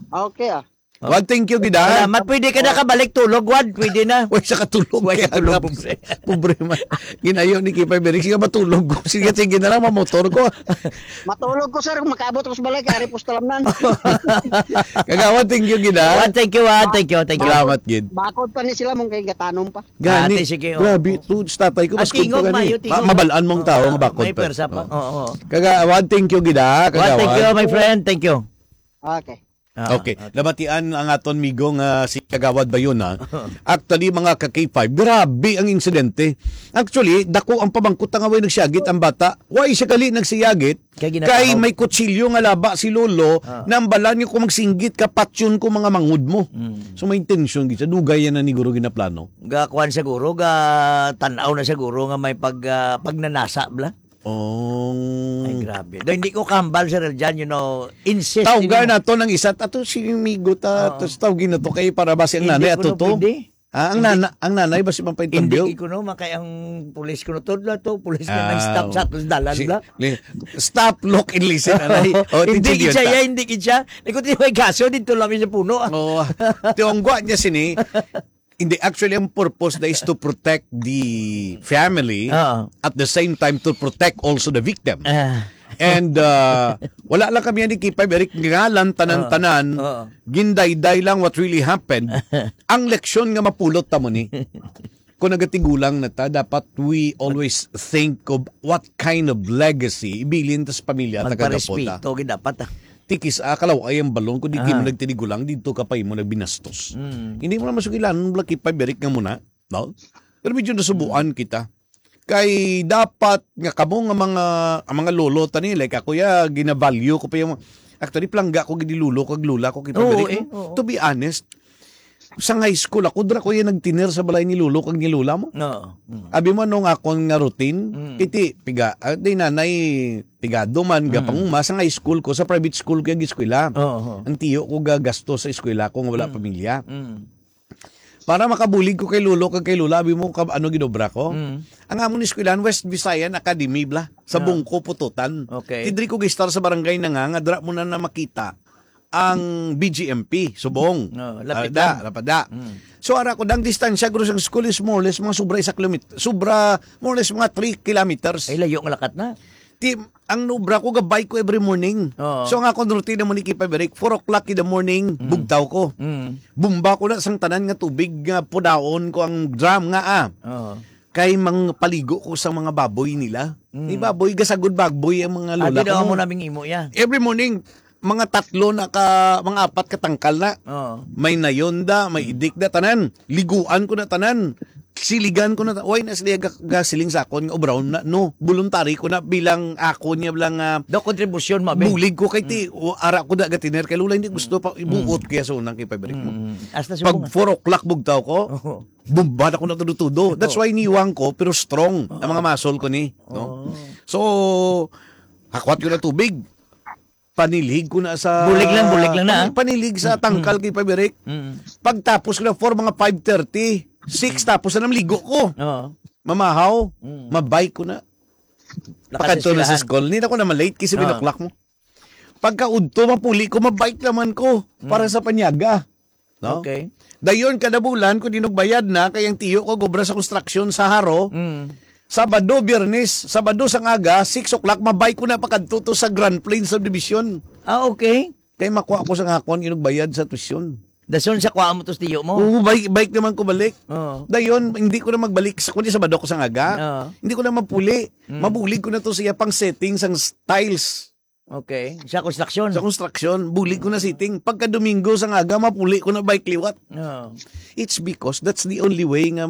Okay ah. Wag, thank you, gida. Salamat. Pwede ka na kabalik tulog, Wad. Pwede na. Huwag sa katulog. Huwag sa tulog, Pobre man. Ginayo ni Kipay Berik. Sige, matulog ko. Sige na lang, mamotor ko. Matulog ko sir, makabot ko sa balay, kari po sa talamnan. Kagawan, thank you, gida. Wad, thank you, Wad. Thank you. Salamat, gid. Bakod pa ni sila mong kay gatanom pa. Gani. Ate, sige, Grabe. Tuds tatay ko. Mas tingog, kunto gani. mayo, tingog. Mabalaan mong tao. Nga bakod May pa. persa pa. Oo. Kagawan, thank you, gida. Wad, thank you, my friend. Thank you. Okay. Okay. Nabatian ang aton migong si Kagawad Bayon ha. Actually mga ka-K5, grabe ang insidente. Actually, dako ang pamangkot nga way nagsiyagit ang bata. Why siya kali nagsiyagit? Kay may kutsilyo nga laba si lolo nang balan niyo kung magsinggit ka patyon ko mga mangud mo. So may intention gid sa dugay yan na ni guro ginaplano. Gakuan siguro tanaw na siguro nga may pagnanasa bla. Oh. Ay, grabe. Do hindi ko kambal sir dyan, insist. Tawgar na to ng isa, ato si Migo tapos tawagin na to kay para basi ang nanay ato to. Ang nanay basi man pa interview. Hindi ko no makay ang pulis ko no todla to, pulis na nang stop sa atos dalan bla. Stop, look and listen anay. Hindi kitsa. Nikuti may kaso dito lang sa puno. Oh, tiongwa niya sini. Hindi, actually, ang purpose na is to protect the family at the same time to protect also the victim. And wala lang kami ni Kipay Berik ngalan tanan-tanan ginday-day lang what really happened. Ang leksyon nga mapulot ta mo ni. Kung nagatigulang na ta, dapat we always think of what kind of legacy ibilin ta sa pamilya at magparespeto dapat tikis akalaw ay ang balon kung di mo nagtinigulang dito ka pa mo nagbinastos. Hindi mo na masukilan Blacky pa berik nga muna, no? Pero medyo nasubuan kita. Kay dapat nga kamo nga mga lolo tani like ako ya ginavalue ko pa yung actually plangga ko gidi lulo kag lula ko kita berik. To be honest, sa high school ako dra ko yan nagtiner sa balay ni lulo kag ni lula mo. No. Abi mo nung akon nga routine, iti piga di nanay pigado man gapanguma sa high school ko sa private school ko eskwela. Ang tiyo ko gagasto sa eskwela ko nga wala pamilya. Para makabulig ko kay lulo kag kay lula abi mo ano ginobra ko. Ang amon eskwelahan West Visayan Academy bla sa Bungko Pututan. Okay. Tidri ko gistar sa barangay na nga dra mo na makita ang BGMP, Subong. Lapada. So, ara ko, dang distansya, guro sa school is more or less, mga sobra 1 kilometer. Sobra, more or less, mga 3 kilometers. Ay, layo ng lakat na. Ang nubra ko, gabay ko every morning. So, ang akong routine mo ni Kipay Berik, 4 o'clock in the morning, bugtaw ko. Bumba ko na sang tanan nga tubig, nga pudaon ko ang drum nga kay mga paligo ko sa mga baboy nila. Ni baboy, gasagod bagboy ang mga lula ko. Mo naming imo ya. Every morning, mga 3 mga 4 katangkal na. May nayonda, may idikda tanan. Liguan ko na tanan. Siligan ko na. Why na sila gasiling sa akon nga brown na no, voluntary ko na bilang ako niya bilang do kontribusyon mabe. Bulig ko kay ti ara ko da gatiner kay lula hindi gusto pa ibuot kaya sa unang kay Berik mo. Pag 4 o'clock bugtaw ko, bumba na ko na tudo. That's why niwang ko pero strong ang mga muscle ko ni, no. So hakwat ko na tubig. Panilig ko na sa bulig lang na. Panilig sa tangkal kay Berik. Pagtapos ko na for mga 5:30, 6 tapos na ligo ko. Mamahaw, mabike ko na. Pagkanto na sa school, hindi na ko na malate kasi 7 o'clock mo. Pagkaudto, mapuli ko, mabike naman ko para sa panyaga. No? Okay. Dayon kada bulan ko dinugbayad na kayang tiyo ko gobra sa construction sa Haro. Sabado, Biyernes, Sabado sa ngaga, 6 o'clock, mabike ko na pagkanto sa Grand Plains Subdivision. Okay. Kaya makuha ko sa ngakon, inugbayad sa tuition. Dason sa kuha mo tos tiyo mo? Oo, bike naman ko balik. Dayon, hindi ko na magbalik. Kundi Sabado ko sa ngaga, hindi ko na mapuli. Mabulig ko na to siya pang settings ang styles. Okay. Sa construction? Sa construction, bulig ko na sitting. Pagka Domingo sa ngaga, mapuli ko na bike liwat. It's because that's the only way nga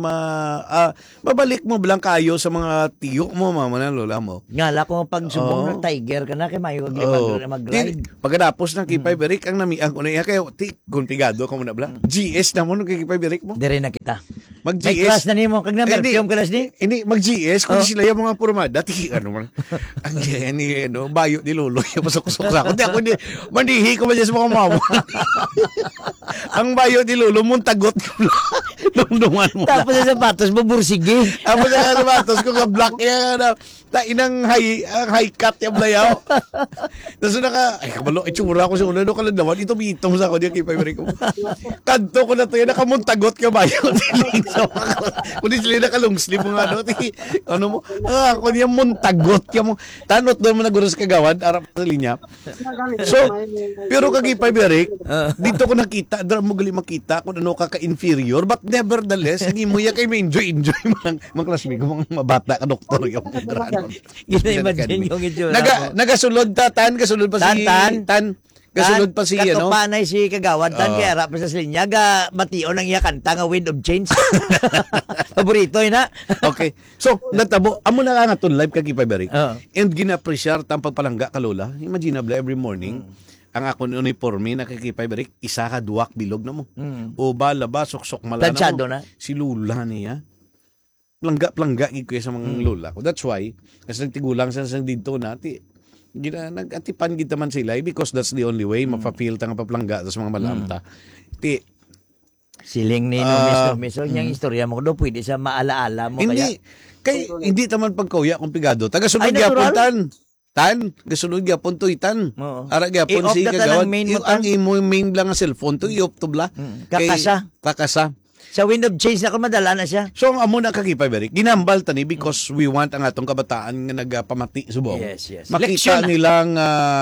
mabalik mo bilang kayo sa mga tiyo mo, mama na lola mo. Ngala ko pag subong ng tiger ka na, kay mayo mag-ride. Pagkatapos ng Kipay Berik, ang namiang ko na iya, kaya konpigado ka muna bala. GS na mo nung Kipay Berik mo. Dire na kita. Mag-GS. May class na niyo mo, kag na perfume class ni? Hindi, mag-GS, kung sila yung mga purmada, ano man. Ang bayo ni lolo. Yung masuk-suk sa ako. Hindi, mandihi ko ba dyan sa mga mama? Ang bayo ni Lolo, muntagot ko lang. Dungdungan mo Tapos sa sapatos mo, bursige. Tapos sa sapatos ko, ka-black yan. Inang high cut yung layaw. Tapos ay kabalo, itsura ko sa una, kalandawan, itong sa ako niya, kipay ko. Kanto ko na to yan, nakamuntagot ka ba yun? Kung di sila nakalungslip mo nga, ano mo, ako niya muntagot ka mo. Tanot doon mo naguros kagawad, arap sa linya. So, pero kagipay Eric, dito ko nakita, dara mo gali makita kung ano ka-inferior, but nevertheless, hindi mo yan kayo may enjoy mga classmate ko, mga mabata ka doktor yung Gina-imagine yung itsura. Nagasulod kasulod pa si Tan. Kasulod pa si ano. Katupanay si Kagawad Tan kaya harap sa linya ga matio nang iya kanta nga Wind of Change. Paborito na. Okay. So, natabo amo na nga ton live kag Ipaberik. And gina-appreciate ang pagpalangga ka lola. Imaginable every morning. Ang ako ni uniforme nakikipay berik isa ka duwak bilog na mo. O ba laba sok-sok malana mo. Na. Si lula niya. Plangga gid ko sa mga lola ko. That's why kasi nagtigulang sa dito nati. Nag-atipan gid man sila because that's the only way mapapil ta nga paplangga sa mga malamta. Ti siling ni Miso niyang istorya mo do pwede sa maalaala mo hindi taman pagkauya kung pigado. Taga-sunod gyapon Tan, gasunod gyapon to itan. Ara gyapon si Kagawad. Ang imo main lang nga cellphone to i-off to bla. Kakasa. Sa Wind of Change na madala na siya. So ang amo na kakipay Berik, ginambal tani because we want ang atong kabataan nga nagpamati subong. Yes. Makita nilang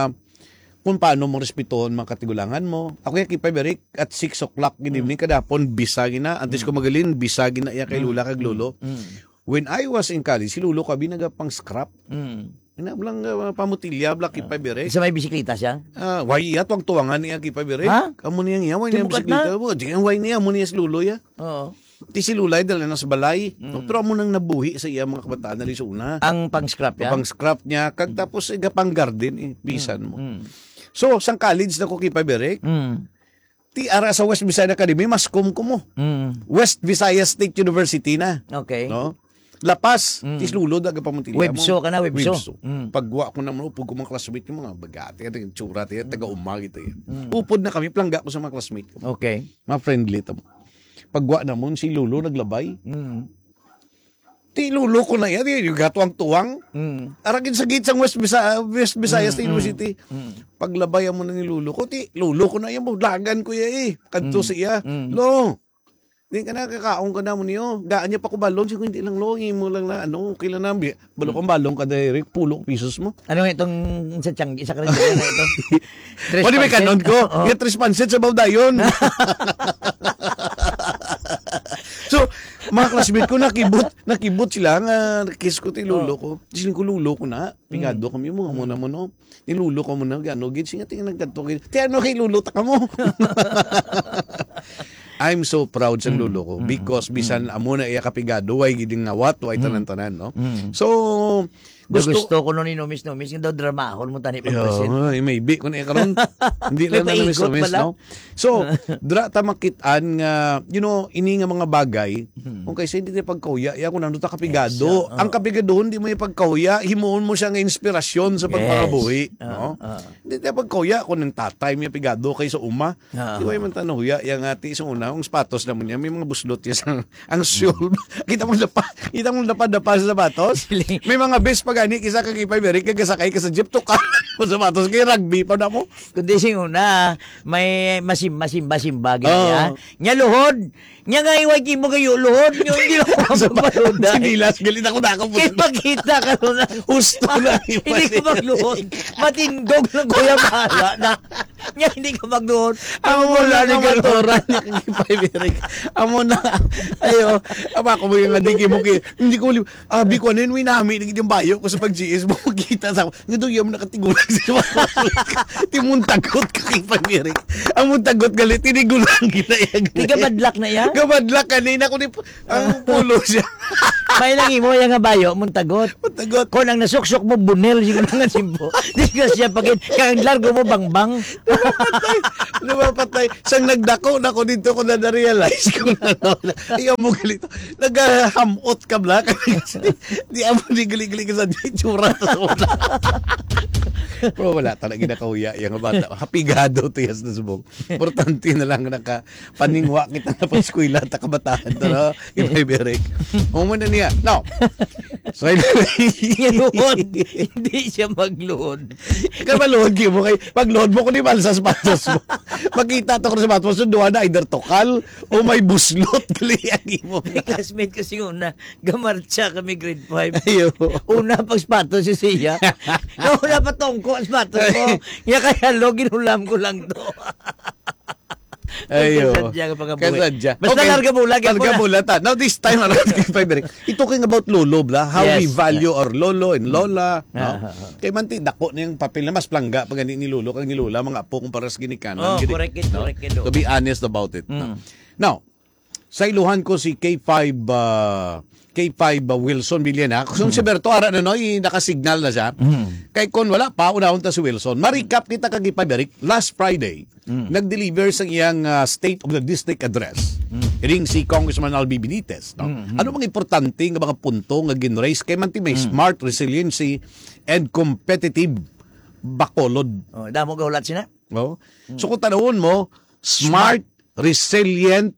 kung paano mo respetuhon mga katigulangan mo. Ako yung kipay Berik at 6 o'clock ginibning kadapon bisagin na. Antes ko magalin bisagin na iya kay lula kag lolo. When I was in college, si lolo kabi nagapang scrap. Inablang pamutilya, black kipay Berik. Sa may bisikleta siya? Why tuwang tuwangan niya kipay Berik. Amo niya niya, why niya bisikleta mo. Why niya, amo niya si lulo ya. Oo. Ti si lulay dala na sa balay. Pero amo nang nabuhi sa iya mga kabataan na lisuna. Ang pang-scrap ya? Pang-scrap niya. Kag tapos pang garden, pisan mo. So, sang college na ko kipay Berik. Ti ara sa West Visayas Academy, mas ko mo. West Visayas State University na. Okay. No? Lapas, tis lulo daga pamuntilya mo. Webso ka na, webso. Pagwa ko na mo, upod ko mga classmate yung mga bagati, tsura, taga-umag ito yan. Upod na kami, plangga ko sa mga classmate ko. Okay. Mga friendly ito. Pagwa na mo, si lulo naglabay. Ti lulo ko na yan, yung gatuang-tuwang. Aragin sa gitsang West Visayas University. Paglabay mo na ni lulo ko, ti lulo ko na yan, lagan ko yan Kadto siya. Lo, hindi ka na kakaong ka na mo niyo. Gaan niya pa ko balong. Sige, hindi lang lo. Mo lang na okay lang na. Balong kang balong ka direct. Pulong pesos mo. Ano itong sa Changi? Sa karindera na ito? Pwede may kanon ko. Get responsive sa bawdayon. So, mga classmate ko nakibot sila nga kiss ko ti lulo ko. Siling ko lulo ko na. Pingado kami mo no. Nilulo ko mo na gano gid singa ting nagkadto gid. Ti ano kay lulo ta kamo. I'm so proud sa lulo ko because bisan amo na iya kapigado way giding ngawat way tanan-tanan no. So gusto ko no ni Numis nga daw dramahon mo tani pag-present. Maybe kun karon hindi lang na Numis no. So dra ta makitaan nga ini nga mga bagay kung kaysa hindi tayo pagkauya ya kun nando ta kapigado. Ang kapigadohon di mo ipagkauya himuon mo siya nga inspirasyon sa pagpakabuhi no. Hindi tayo pagkauya kun ang tatay mi pigado kay sa uma. Di way man tanuya yang ati sa una ang sapatos naman niya may mga buslot ya ang shoe. Kita mo dapa sa sapatos. May mga best gani kisa kag ipay Berik kag sakay ka sa jeep to ka sapatos kay rugby pa na mo kundi sing una may masimba gaya nya luhod nya nga iway mo kayo luhod nyo hindi lang mapapalod sinilas galit ako na ako ipakita ka na gusto na hindi ko magluhod matindog na kuya bahala na nya hindi ka magluhod amo mo na ni gatoran nya kag ipay Berik amo na ayo ama ko mo yung adiki mo hindi ko abi ko nin winami ni yung bayo ko sa pag-GS mo makita sa nga yung nakatigulang sa timuntagot ka kay Pamirik ang muntagot galit tinigulang ginayag di ka badlak na yan kabadlak kanina ko ang pulo siya may lang imo yung nga bayo muntagot kung ang nasuksok mo bunel siguro nga simpo di ka siya pagin kang largo mo bangbang lumapatay sang nagdako na ko dito ko na-realize ko na ayaw mo galito naghamot ka bla di amo di gali ka sa tsura sa una. Pero wala talaga ginakahuya yung bata. Hapigado tiyas na subong. Importante na lang paningwa kita na paskwila at kabataan. Tara, Iberic. Umuna niya. Now, so, Hindi siya magluhod. Ikaw maluhod mo kay pag-load mo kung di mal sa sapatos mo. Makita to ko sa sapatos mo, duwa na either tokal o may buslot. Kaliyagi mo. May classmate kasi una, gamarcha kami grade 5. Ayo. Una pag spato si Siya. Nauna pa tongko ang spato ko. Kaya ginulam ko lang to. Ayo. Kasadya ka pangabuhi. Kasadya. Basta larga bulag. Larga bulag. Now this time around, Ito talking about lolo, bla. How we value our lolo and lola. No? Kay manti, dako na yung papel na mas plangga pag ni lolo kag ni lola, mga apo kung paras ginikanan. Correct it. To be honest about it. Now, sa iluhan ko si K5 Wilson Villena. Kung si Berto, ara na nakasignal na siya. Kay kon wala pa, unahon ta si Wilson. Ma-recap kita kag Iberic, last Friday, nag-deliver sa iyang State of the District Address. Iring si Congressman Albi Benitez. No? Ano mga importante nga mga punto nga ginraise kay manti may smart, resiliency, and competitive bakolod. Damo gahulat sina? So kung tanawon mo, smart, resilience,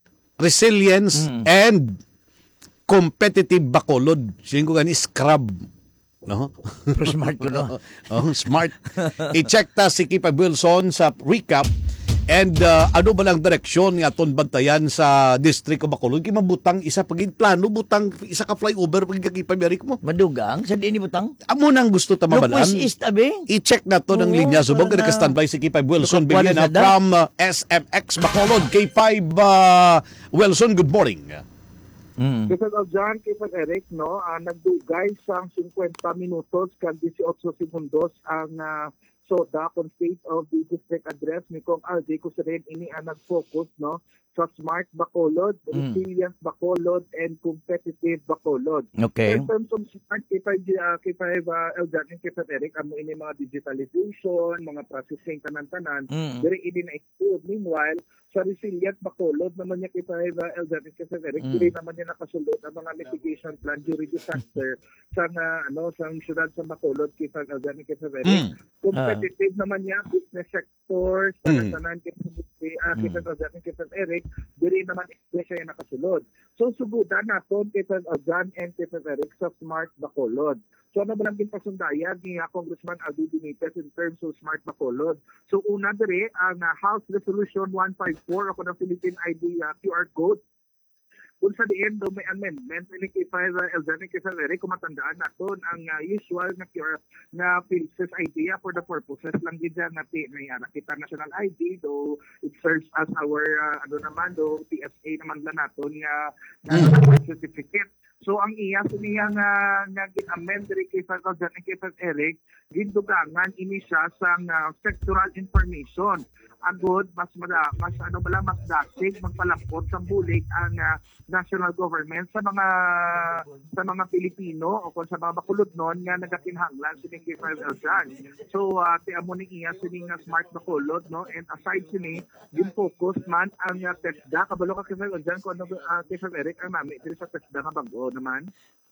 and competitive bakolod. Siling ko gani scrub. No? Pero smart ko, no? Smart. I-check ta si Kipa Wilson sa recap. And ano ba lang direksyon nga aton bantayan sa district of Bacolod? Kaya mabutang isa pagin plano, butang isa ka flyover pagin Kipa Beric mo. Madugang? Sa di ni butang? Amo nang gusto ta mabalaan. West East, abe? I-check na to ng linya. Subong ka naka-standby si Kipa Wilson Villena from SMX Bacolod. K5 Wilson, good morning. Kisag Aljan, Kisag Eric, no, nagdugay sa 50 minutos kag 18 segundos ang soda kung State of the District Address ni Kong Aldi ko sa rin ini ang nag-focus, no, sa smart Bacolod, resilient Bacolod, and competitive Bacolod. Okay. In terms of smart, K5 Aljan and Kisag Eric, amo ini mga digitalization, mga processing tanan-tanan, very ini na-exclude. Meanwhile, sa resilient Bacolod naman niya kita Eldan and Kisag Eric, naman niya nakasulod ang mga mitigation plan during disaster sa syudad sa Bacolod, Kisag Eldan and Kisag Eric. Competitive naman niya business sector sa tanan Kisag Eldan and Kisag Eric, diri naman siya nakasulod. So subudan naton Kisag Eldan and Kisag Eric sa smart Bacolod. So ano ba lang ginpasundayan ni Congressman Albi Benitez in terms of smart Bacolod? So una diri ang House Resolution 154 ako ng Philippine ID QR code. Kung sa the end may amendment ni K5 Eldan and Kisag Eric, kung matandaan naton ang usual na QR na PhilSys idea for the purposes lang din dyan na kita national ID, though it serves as our PSA naman lang naton nga certificate. So ang iya niya nga gin-amend diri kay Eldan and Kisag Eric, gindugangan ini siya sa sectoral information. Agod mas dating magpalapot sa bulig ang national government sa mga Pilipino o kung sa mga Bacolod noon nga nagakinhanglan sining K5 Eldan. So ti amo ni iya sining smart Bacolod, no, and aside sini yung focus man ang TESDA kabalo ka K5 Eldan ko K5 Eric ang nami diri sa TESDA nga bag-o naman.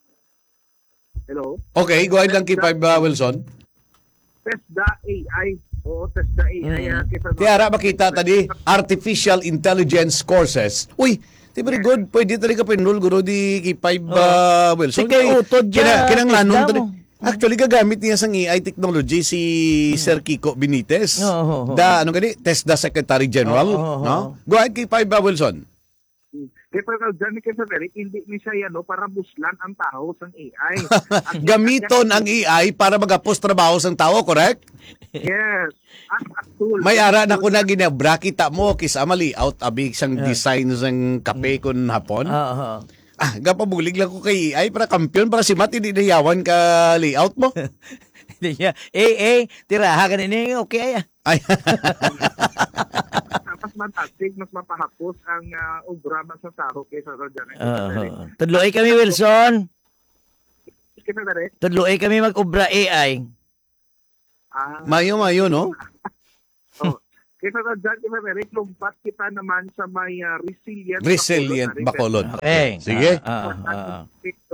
Hello. Okay, go ahead lang K5 Wilson. TESDA AI. TESDA AI. Tiara makita tadi artificial intelligence courses. Uy, very good. Pwede talaga pinul guro di K5 Wilson. Sige, utod dyan. Kinanglanon tadi. Actually, gagamit niya sang AI technology si Sir Kiko Benitez. TESDA Secretary General. No? Go ahead K5 Wilson. Kaya Eldan Kisag Eric, hindi ni siya para buslan ang tao sa AI. Gamiton ang AI para magapos trabaho sa tao, correct? Yes. At tool. May ara na ko na ginabra kita mo kisama layout abig sang design sang kape kun hapon. Gapabulig lang ko kay AI para kampiyon para si Matt hindi nayawan ka layout mo. Hindi niya. Tiraha ka nini. Okay ay. Mas matasig, mas mapahapos ang obra man sa tao kaysa Eldan. Tudloy kami, Wilson. Tudloy kami mag-obra AI. Mayo, no? Kaysa Eldan, Eric, lumpat kita naman sa may resilient Bacolod. Okay. Sige.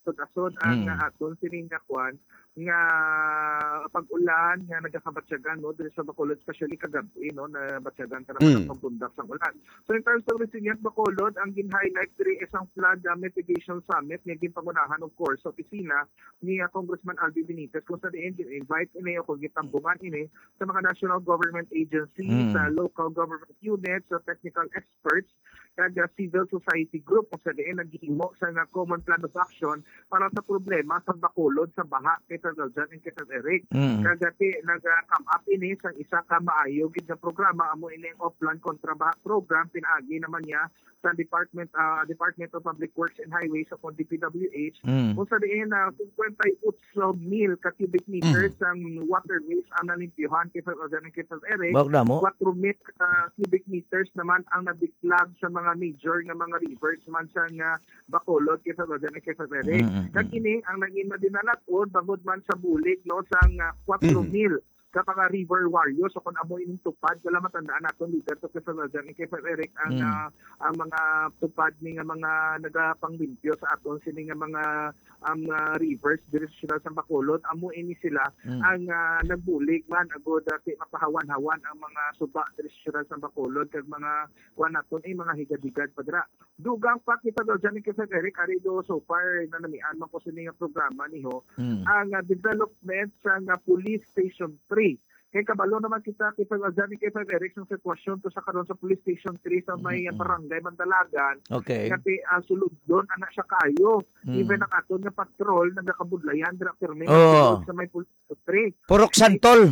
asod ang aton sining nga kwan nga pag-ulan nga nagakabatsyagan no diri sa Bacolod, especially kagabi no na batsyagan ka naman ang pagpundak sa ulan. So in terms of resilient Bacolod, ang gin-highlight diri isang flood mitigation summit nga ginpangunahan of course sa opisina ni Congressman Albi Benitez kung sa diin invite ini o gitambungan ini sa mga national government agencies, sa local government units, sa technical experts, kag civil society group kung sa diin naghihimo sa nga common plan of action para sa problema sa Bacolod sa baha kay Daljan and kay Eric. Kagati nag-come up ini sa isa ka maayo gid nga programa amo ini ang Offline Kontra Baha program pinaagi naman niya sa Department of Public Works and Highways sa DPWH kung sa diin 58,000 ka cubic meters ang waterways ang nalimpyuhan kay Daljan and kay Eric. 4,000 cubic meters naman ang nabiklag sa mga major nga mga rivers man sa nga Bacolod kay Daljan and kay Eric. Kag ini ang naging madinalatod bagod man sa bulig no sang 4,000 ka mga river warriors so kung amo ining tupad wala matandaan naton leader to kay Daljan kay Eric ang mga tupad ni nga mga nagapanglimpyo sa aton sini nga mga rivers diri sa San Bacolod amo ini sila ang nagbulig man agod ti mapahawan-hawan ang mga suba diri sa San Bacolod kag mga kuan naton ay mga higad-higad padra dugang pa kita Daljan kay Eric ari do so far na namian man ko sini nga programa niho ang development sa nga police station 3. Kay kabalo naman kita kay Daljan kay Eric sa sitwasyon to sa karon sa police station 3 sa may barangay Mandalagan. Kasi sulod doon ana siya kayo. Even ang aton nga patrol nagakabudlayan dira permi sa may police station 3. Purok Santol.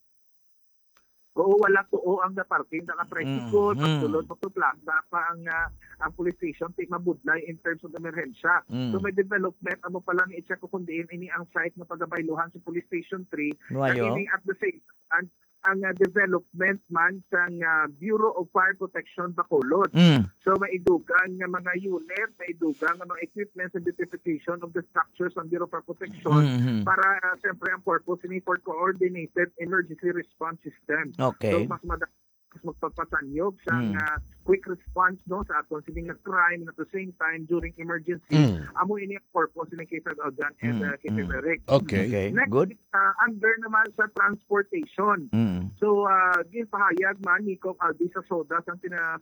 Oo, wala tuo ang parking na tricycle, pagtulod, pagtuplasa pa ang police station, mabudlay in terms of emerhensya. So may development, amo pala ni i-check ko kung diin, ini ang site na pagabayluhan sa police station 3, na ini at the same time, ang development man sa Bureau of Fire Protection Bacolod. So maidugang nga mga unit, maidugang nga mga equipments and identification of the structures ng Bureau of Fire Protection para siyempre ang purpose ni for coordinated emergency response system. So mas magpapasanyog sa quick response no sa aton sining nga crime at the same time during emergency amo ini ang purpose ni kay Daljan and kay Eric. Next, good. Under naman sa transportation. So ginpahayag man ni Kong Albi sa soda sang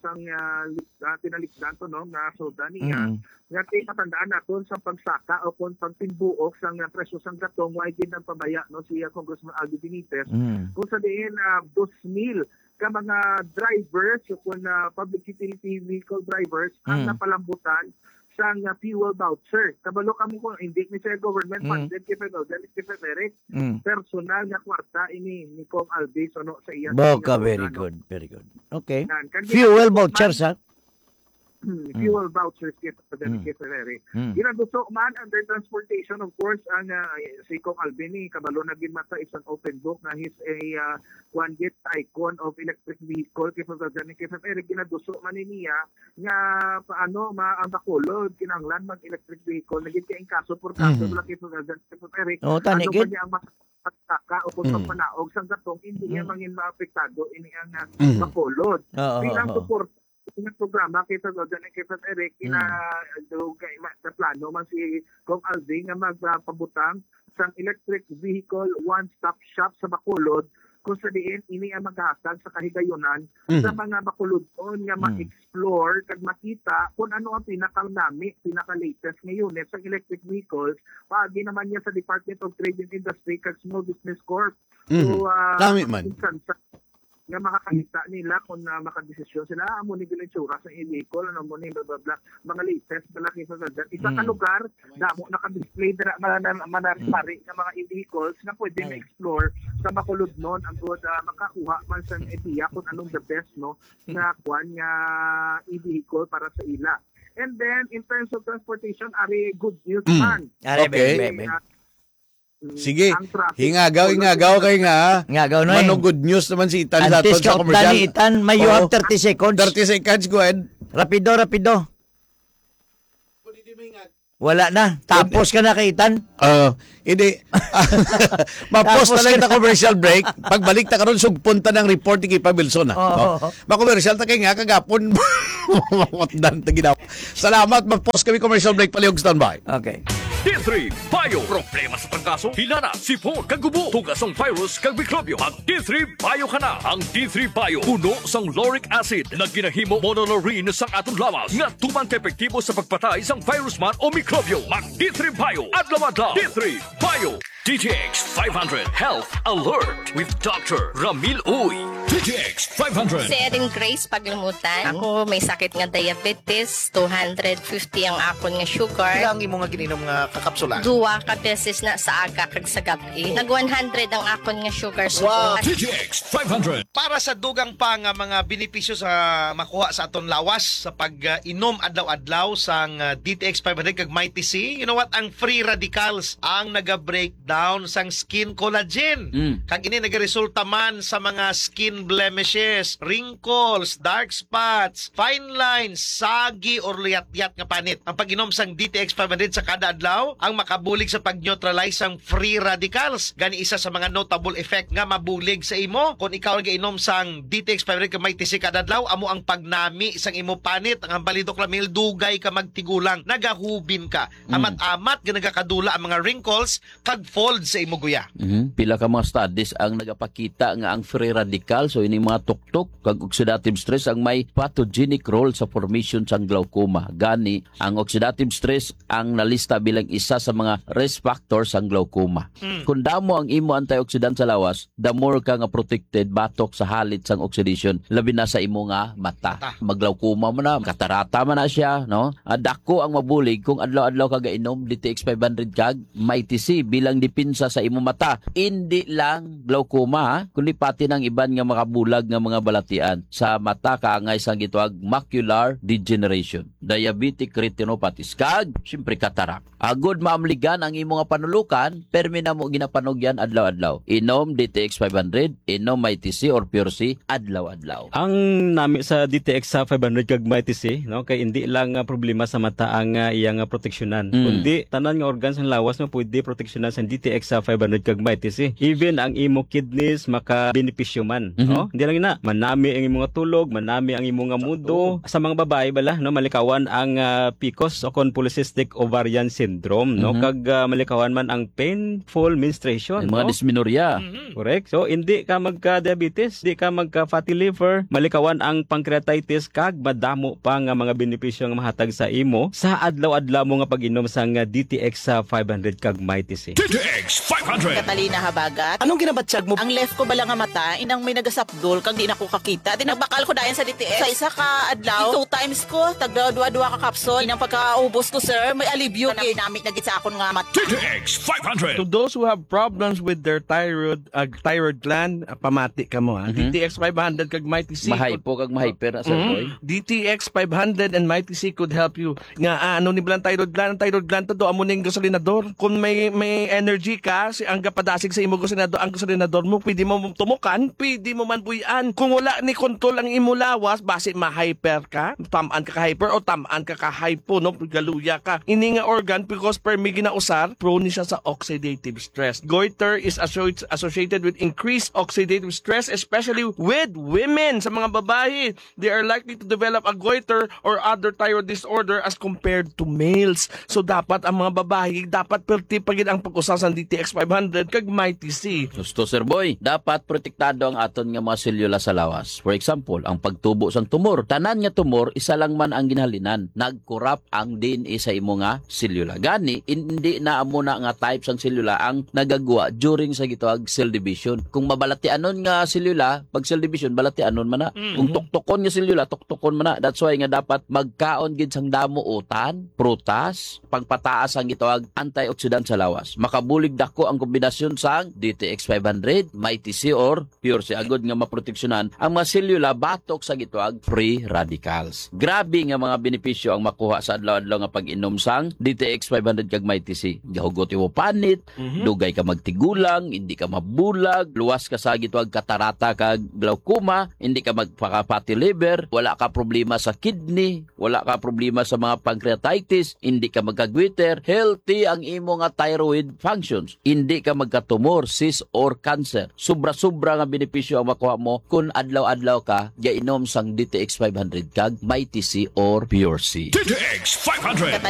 tinalikdan to no nga soda niya nga matandaan naton sa pagsaka o kung pagtinbuok sang presyo sang gatong why din ang pabaya no si Congressman Albi Benitez kung sa diin 2,000 ka mga drivers o kung public utility vehicle drivers ang napalambutan sa fuel voucher. Kabalo kamo kung hindi ni sa government funded kay Daljan kay Eric personal nga kwarta ini ni Kong Albi so no sa iya. Very good. Okay. Fuel vouchers ha? Fuel vouchers kay Daljan kay Eric. Ginaduso man under transportation of course ang si Kong Albi ni kabalo na gid mata isang open book na he's a one gate icon of electric vehicle kay Daljan kay Eric. Ginaduso man niya nga paano ang Bacolod kinahanglan mag electric vehicle nagit kay kaso por kaso wala kay Daljan kay Eric. Tani gid ang pagtaka o pagpanaog sang gatong hindi niya mangin maapektado ini ang Bacolod. Bilang support ng programa kay Daljan kay Eric sa plano man si Kong Albi nga magpabutang sang electric vehicle one-stop shop sa Bacolod kung sa diin ini ang maghasag sa kahigayonan sa mga Bacolodon nga ma-explore kag makita kung ano ang pinaka-latest nga unit sa electric vehicles paagi naman niya sa Department of Trade and Industry kag Small Business Corp. So dami man nga makakita nila kung makadesisyon sila amo ni ginitsura sa vehicle ano mo ni blah blah blah mga latest malaki sa Daljan isa ka lugar damo naka-display dira manarpari nga mga vehicles na pwede na-explore sa Bacolod noon ang good makakuha man sa idea kung anong the best no nga kwan nga vehicle para sa ila. And then in terms of transportation ari good news man. Sige, hingagaw kay nga. Ngagaw no. Mano good news naman si Itan sa aton sa commercial. Antes ka Itan, may you have 30 seconds. 30 seconds, go ahead. Rapido. Wala na. Tapos ka na kay Itan. Hindi. Mapost na lang na commercial break. Pagbalik ta karon sugpunta ng report ni Kipa Wilson. Ma-commercial ta kay nga kagapon. Salamat, mag-post kami commercial break palihog standby. Okay. D3 Bio. Problema sa trangkaso, hinana, sipon, kagubo, tugas ang virus, kag mikrobyo. Mag D3 Bio ka na. Ang D3 Bio, puno sang lauric acid na ginahimo monolaurin sang atong lawas nga tumang epektibo sa pagpatay sang virus man o mikrobyo. Mag D3 Bio. Adlaw-adlaw. D3 Bio. DTX 500 Health Alert with Dr. Ramil Uy. DTX 500. Si Erin Grace Paglumutan. Ako may sakit nga diabetes, 250 ang akon nga sugar. Ilang imo nga gininom nga kakapsula? Duwa ka beses na sa aga kag sa gabi. Nag 100 ang akon nga sugar. Wow. DTX 500. Para sa dugang pa nga mga benepisyo sa makuha sa aton lawas sa pag-inom adlaw-adlaw sang DTX 500 kag Mighty C, you know what? Ang free radicals ang naga-breakdown sang skin collagen. Kag ini nagaresulta man sa mga skin blemishes, wrinkles, dark spots, fine lines, sagi or liyat-yat nga panit. Ang pag-inom sang DTX 500 sa kada adlaw ang makabulig sa pag-neutralize sang free radicals. Gani isa sa mga notable effect nga mabulig sa imo kung ikaw ang inom sang DTX 500 ka may tisi kada adlaw, amo ang pagnami sang imo panit. Ang balidok lamil dugay ka magtigulang, nagahubin ka. Amat-amat nga nagakadula ang mga wrinkles kag fold sa imo guya. Pila ka mga studies ang nagapakita nga ang free radical, so ini mga tuktok kag oxidative stress ang may pathogenic role sa formation sang glaucoma. Gani ang oxidative stress ang nalista bilang isa sa mga risk factors sang glaucoma. Kung damo ang imo antioxidant sa lawas, the more ka nga protected batok sa halit sang oxidation, labi na sa imo nga mata. Maglaukoma mo na, katarata man na siya, no? Dako ang mabulig kung adlaw-adlaw ka gainom DTX 500 kag Mighty C bilang dipinsa sa imo mata. Hindi lang glaucoma, ha? Kundi pati ng iban nga makabulag nga mga balatian sa mata kaangay sang gitawag macular degeneration, diabetic retinopathy kag syempre katarak. Agod maamligan ang imo nga panulukan, permi na mo ginapanugyan adlaw-adlaw. Inom DTX 500, inom Mighty C or Pure C adlaw-adlaw. Ang nami sa DTX sa 500 kag Mighty C, no, kay hindi lang problema sa mata ang iyang proteksyonan, kundi tanan nga organs ng lawas mo pwede proteksyonan sa DTX sa 500 kag Mighty C. Even ang imo kidneys maka-benepisyo man, no? Hindi lang ina, manami ang imo nga tulog, manami ang imo nga mudo. Sa mga babae bala, no, malikawan ang PCOS o polycystic ovarian syndrome, no, kag malikawan man ang painful menstruation, mga dysmenorrhea. Correct. So hindi ka magka-diabetes, hindi ka magka-fatty liver, malikawan ang pancreatitis kag madamo pa nga mga benepisyo nga mahatag sa imo sa adlaw-adlaw mo nga pag-inom sang DTX sa 500 kag Mighty C. DTX 500. Catalina Habagat. Anong ginabatsyag mo? Ang left ko bala nga mata, inang may nagasapdol kag di na ko kakita. Di nagbakal ko dayon sa DTX. Sa isa ka adlaw, 2 times ko, tagdua-dua ka kapsol. Inang pagkaubos ko, sir, may alibyo kay namit na gid sa akon nga mata. DTX 500. To those who have problems with their thyroid gland, pamati ka mo, ha? DTX 500 kag Mighty C. Mahypo kag mahyper, sir boy. DTX 500 and Mighty C could help you. Nga ano ni blang thyroid gland, ang thyroid gland to do amo ning gasolinador. Kung may energy ka, si ang gapadasig sa imo gasolinador, ang gasolinador mo pwede mo tumukan, pwede mo man buyan. Kung wala ni kontrol ang imo lawas, base ma-hyper ka, tamaan ka hyper o tamaan ka hypo, no, galuya ka. Ini nga organ because per mi ginausar, prone siya sa oxidative stress. Goiter is associated with increased oxidative stress, especially with women. Sa mga babae, they are likely to develop a goiter or other thyroid disorder as compared to males. So dapat ang mga babae, dapat perti pagid ang pag-usar sa DTX 500 kag Mighty C. Gusto, sir boy, dapat protektado ang aton nga mga selula sa lawas. For example, ang pagtubo sang tumor. Tanan nga tumor, isa lang man ang ginhalinan. Nagkurap ang DNA sa imo nga selula. Gani, hindi na amo na nga type sang selula ang nagagwa during sa gitawag cell division. Kung mabalatianon nga selula, pag cell division, balatianon man na. Kung tuktokon nga selula, tuktokon man na. That's why nga dapat magkaon gid sang damo utan, prutas, pagpataas ang gitawag antioxidant sa lawas. Makabulig dako ang kombinasyon sang DTX 500, Mighty C or Pure C. Agod nga maproteksyonan ang mga selula batok sa gitawag free radicals. Grabe nga mga benepisyo ang makuha sa adlaw-adlaw nga pag-inom sang DTX 500 kag Mighty C. Gahugot mo panit, dugay ka magtigulang, hindi ka mabulag, luwas ka sa gitawag katarata kag glaucoma, hindi ka magpaka-fatty liver, wala ka problema sa kidney, wala ka problema sa mga pancreatitis, hindi ka magkagwiter, healthy ang imo nga thyroid functions, hindi ka magkatumor, cyst or cancer. Sobra-sobra nga benepisyo ang makuha mo kung adlaw-adlaw ka gainom sang DTX 500 kag Mighty C or Pure C. DTX 500.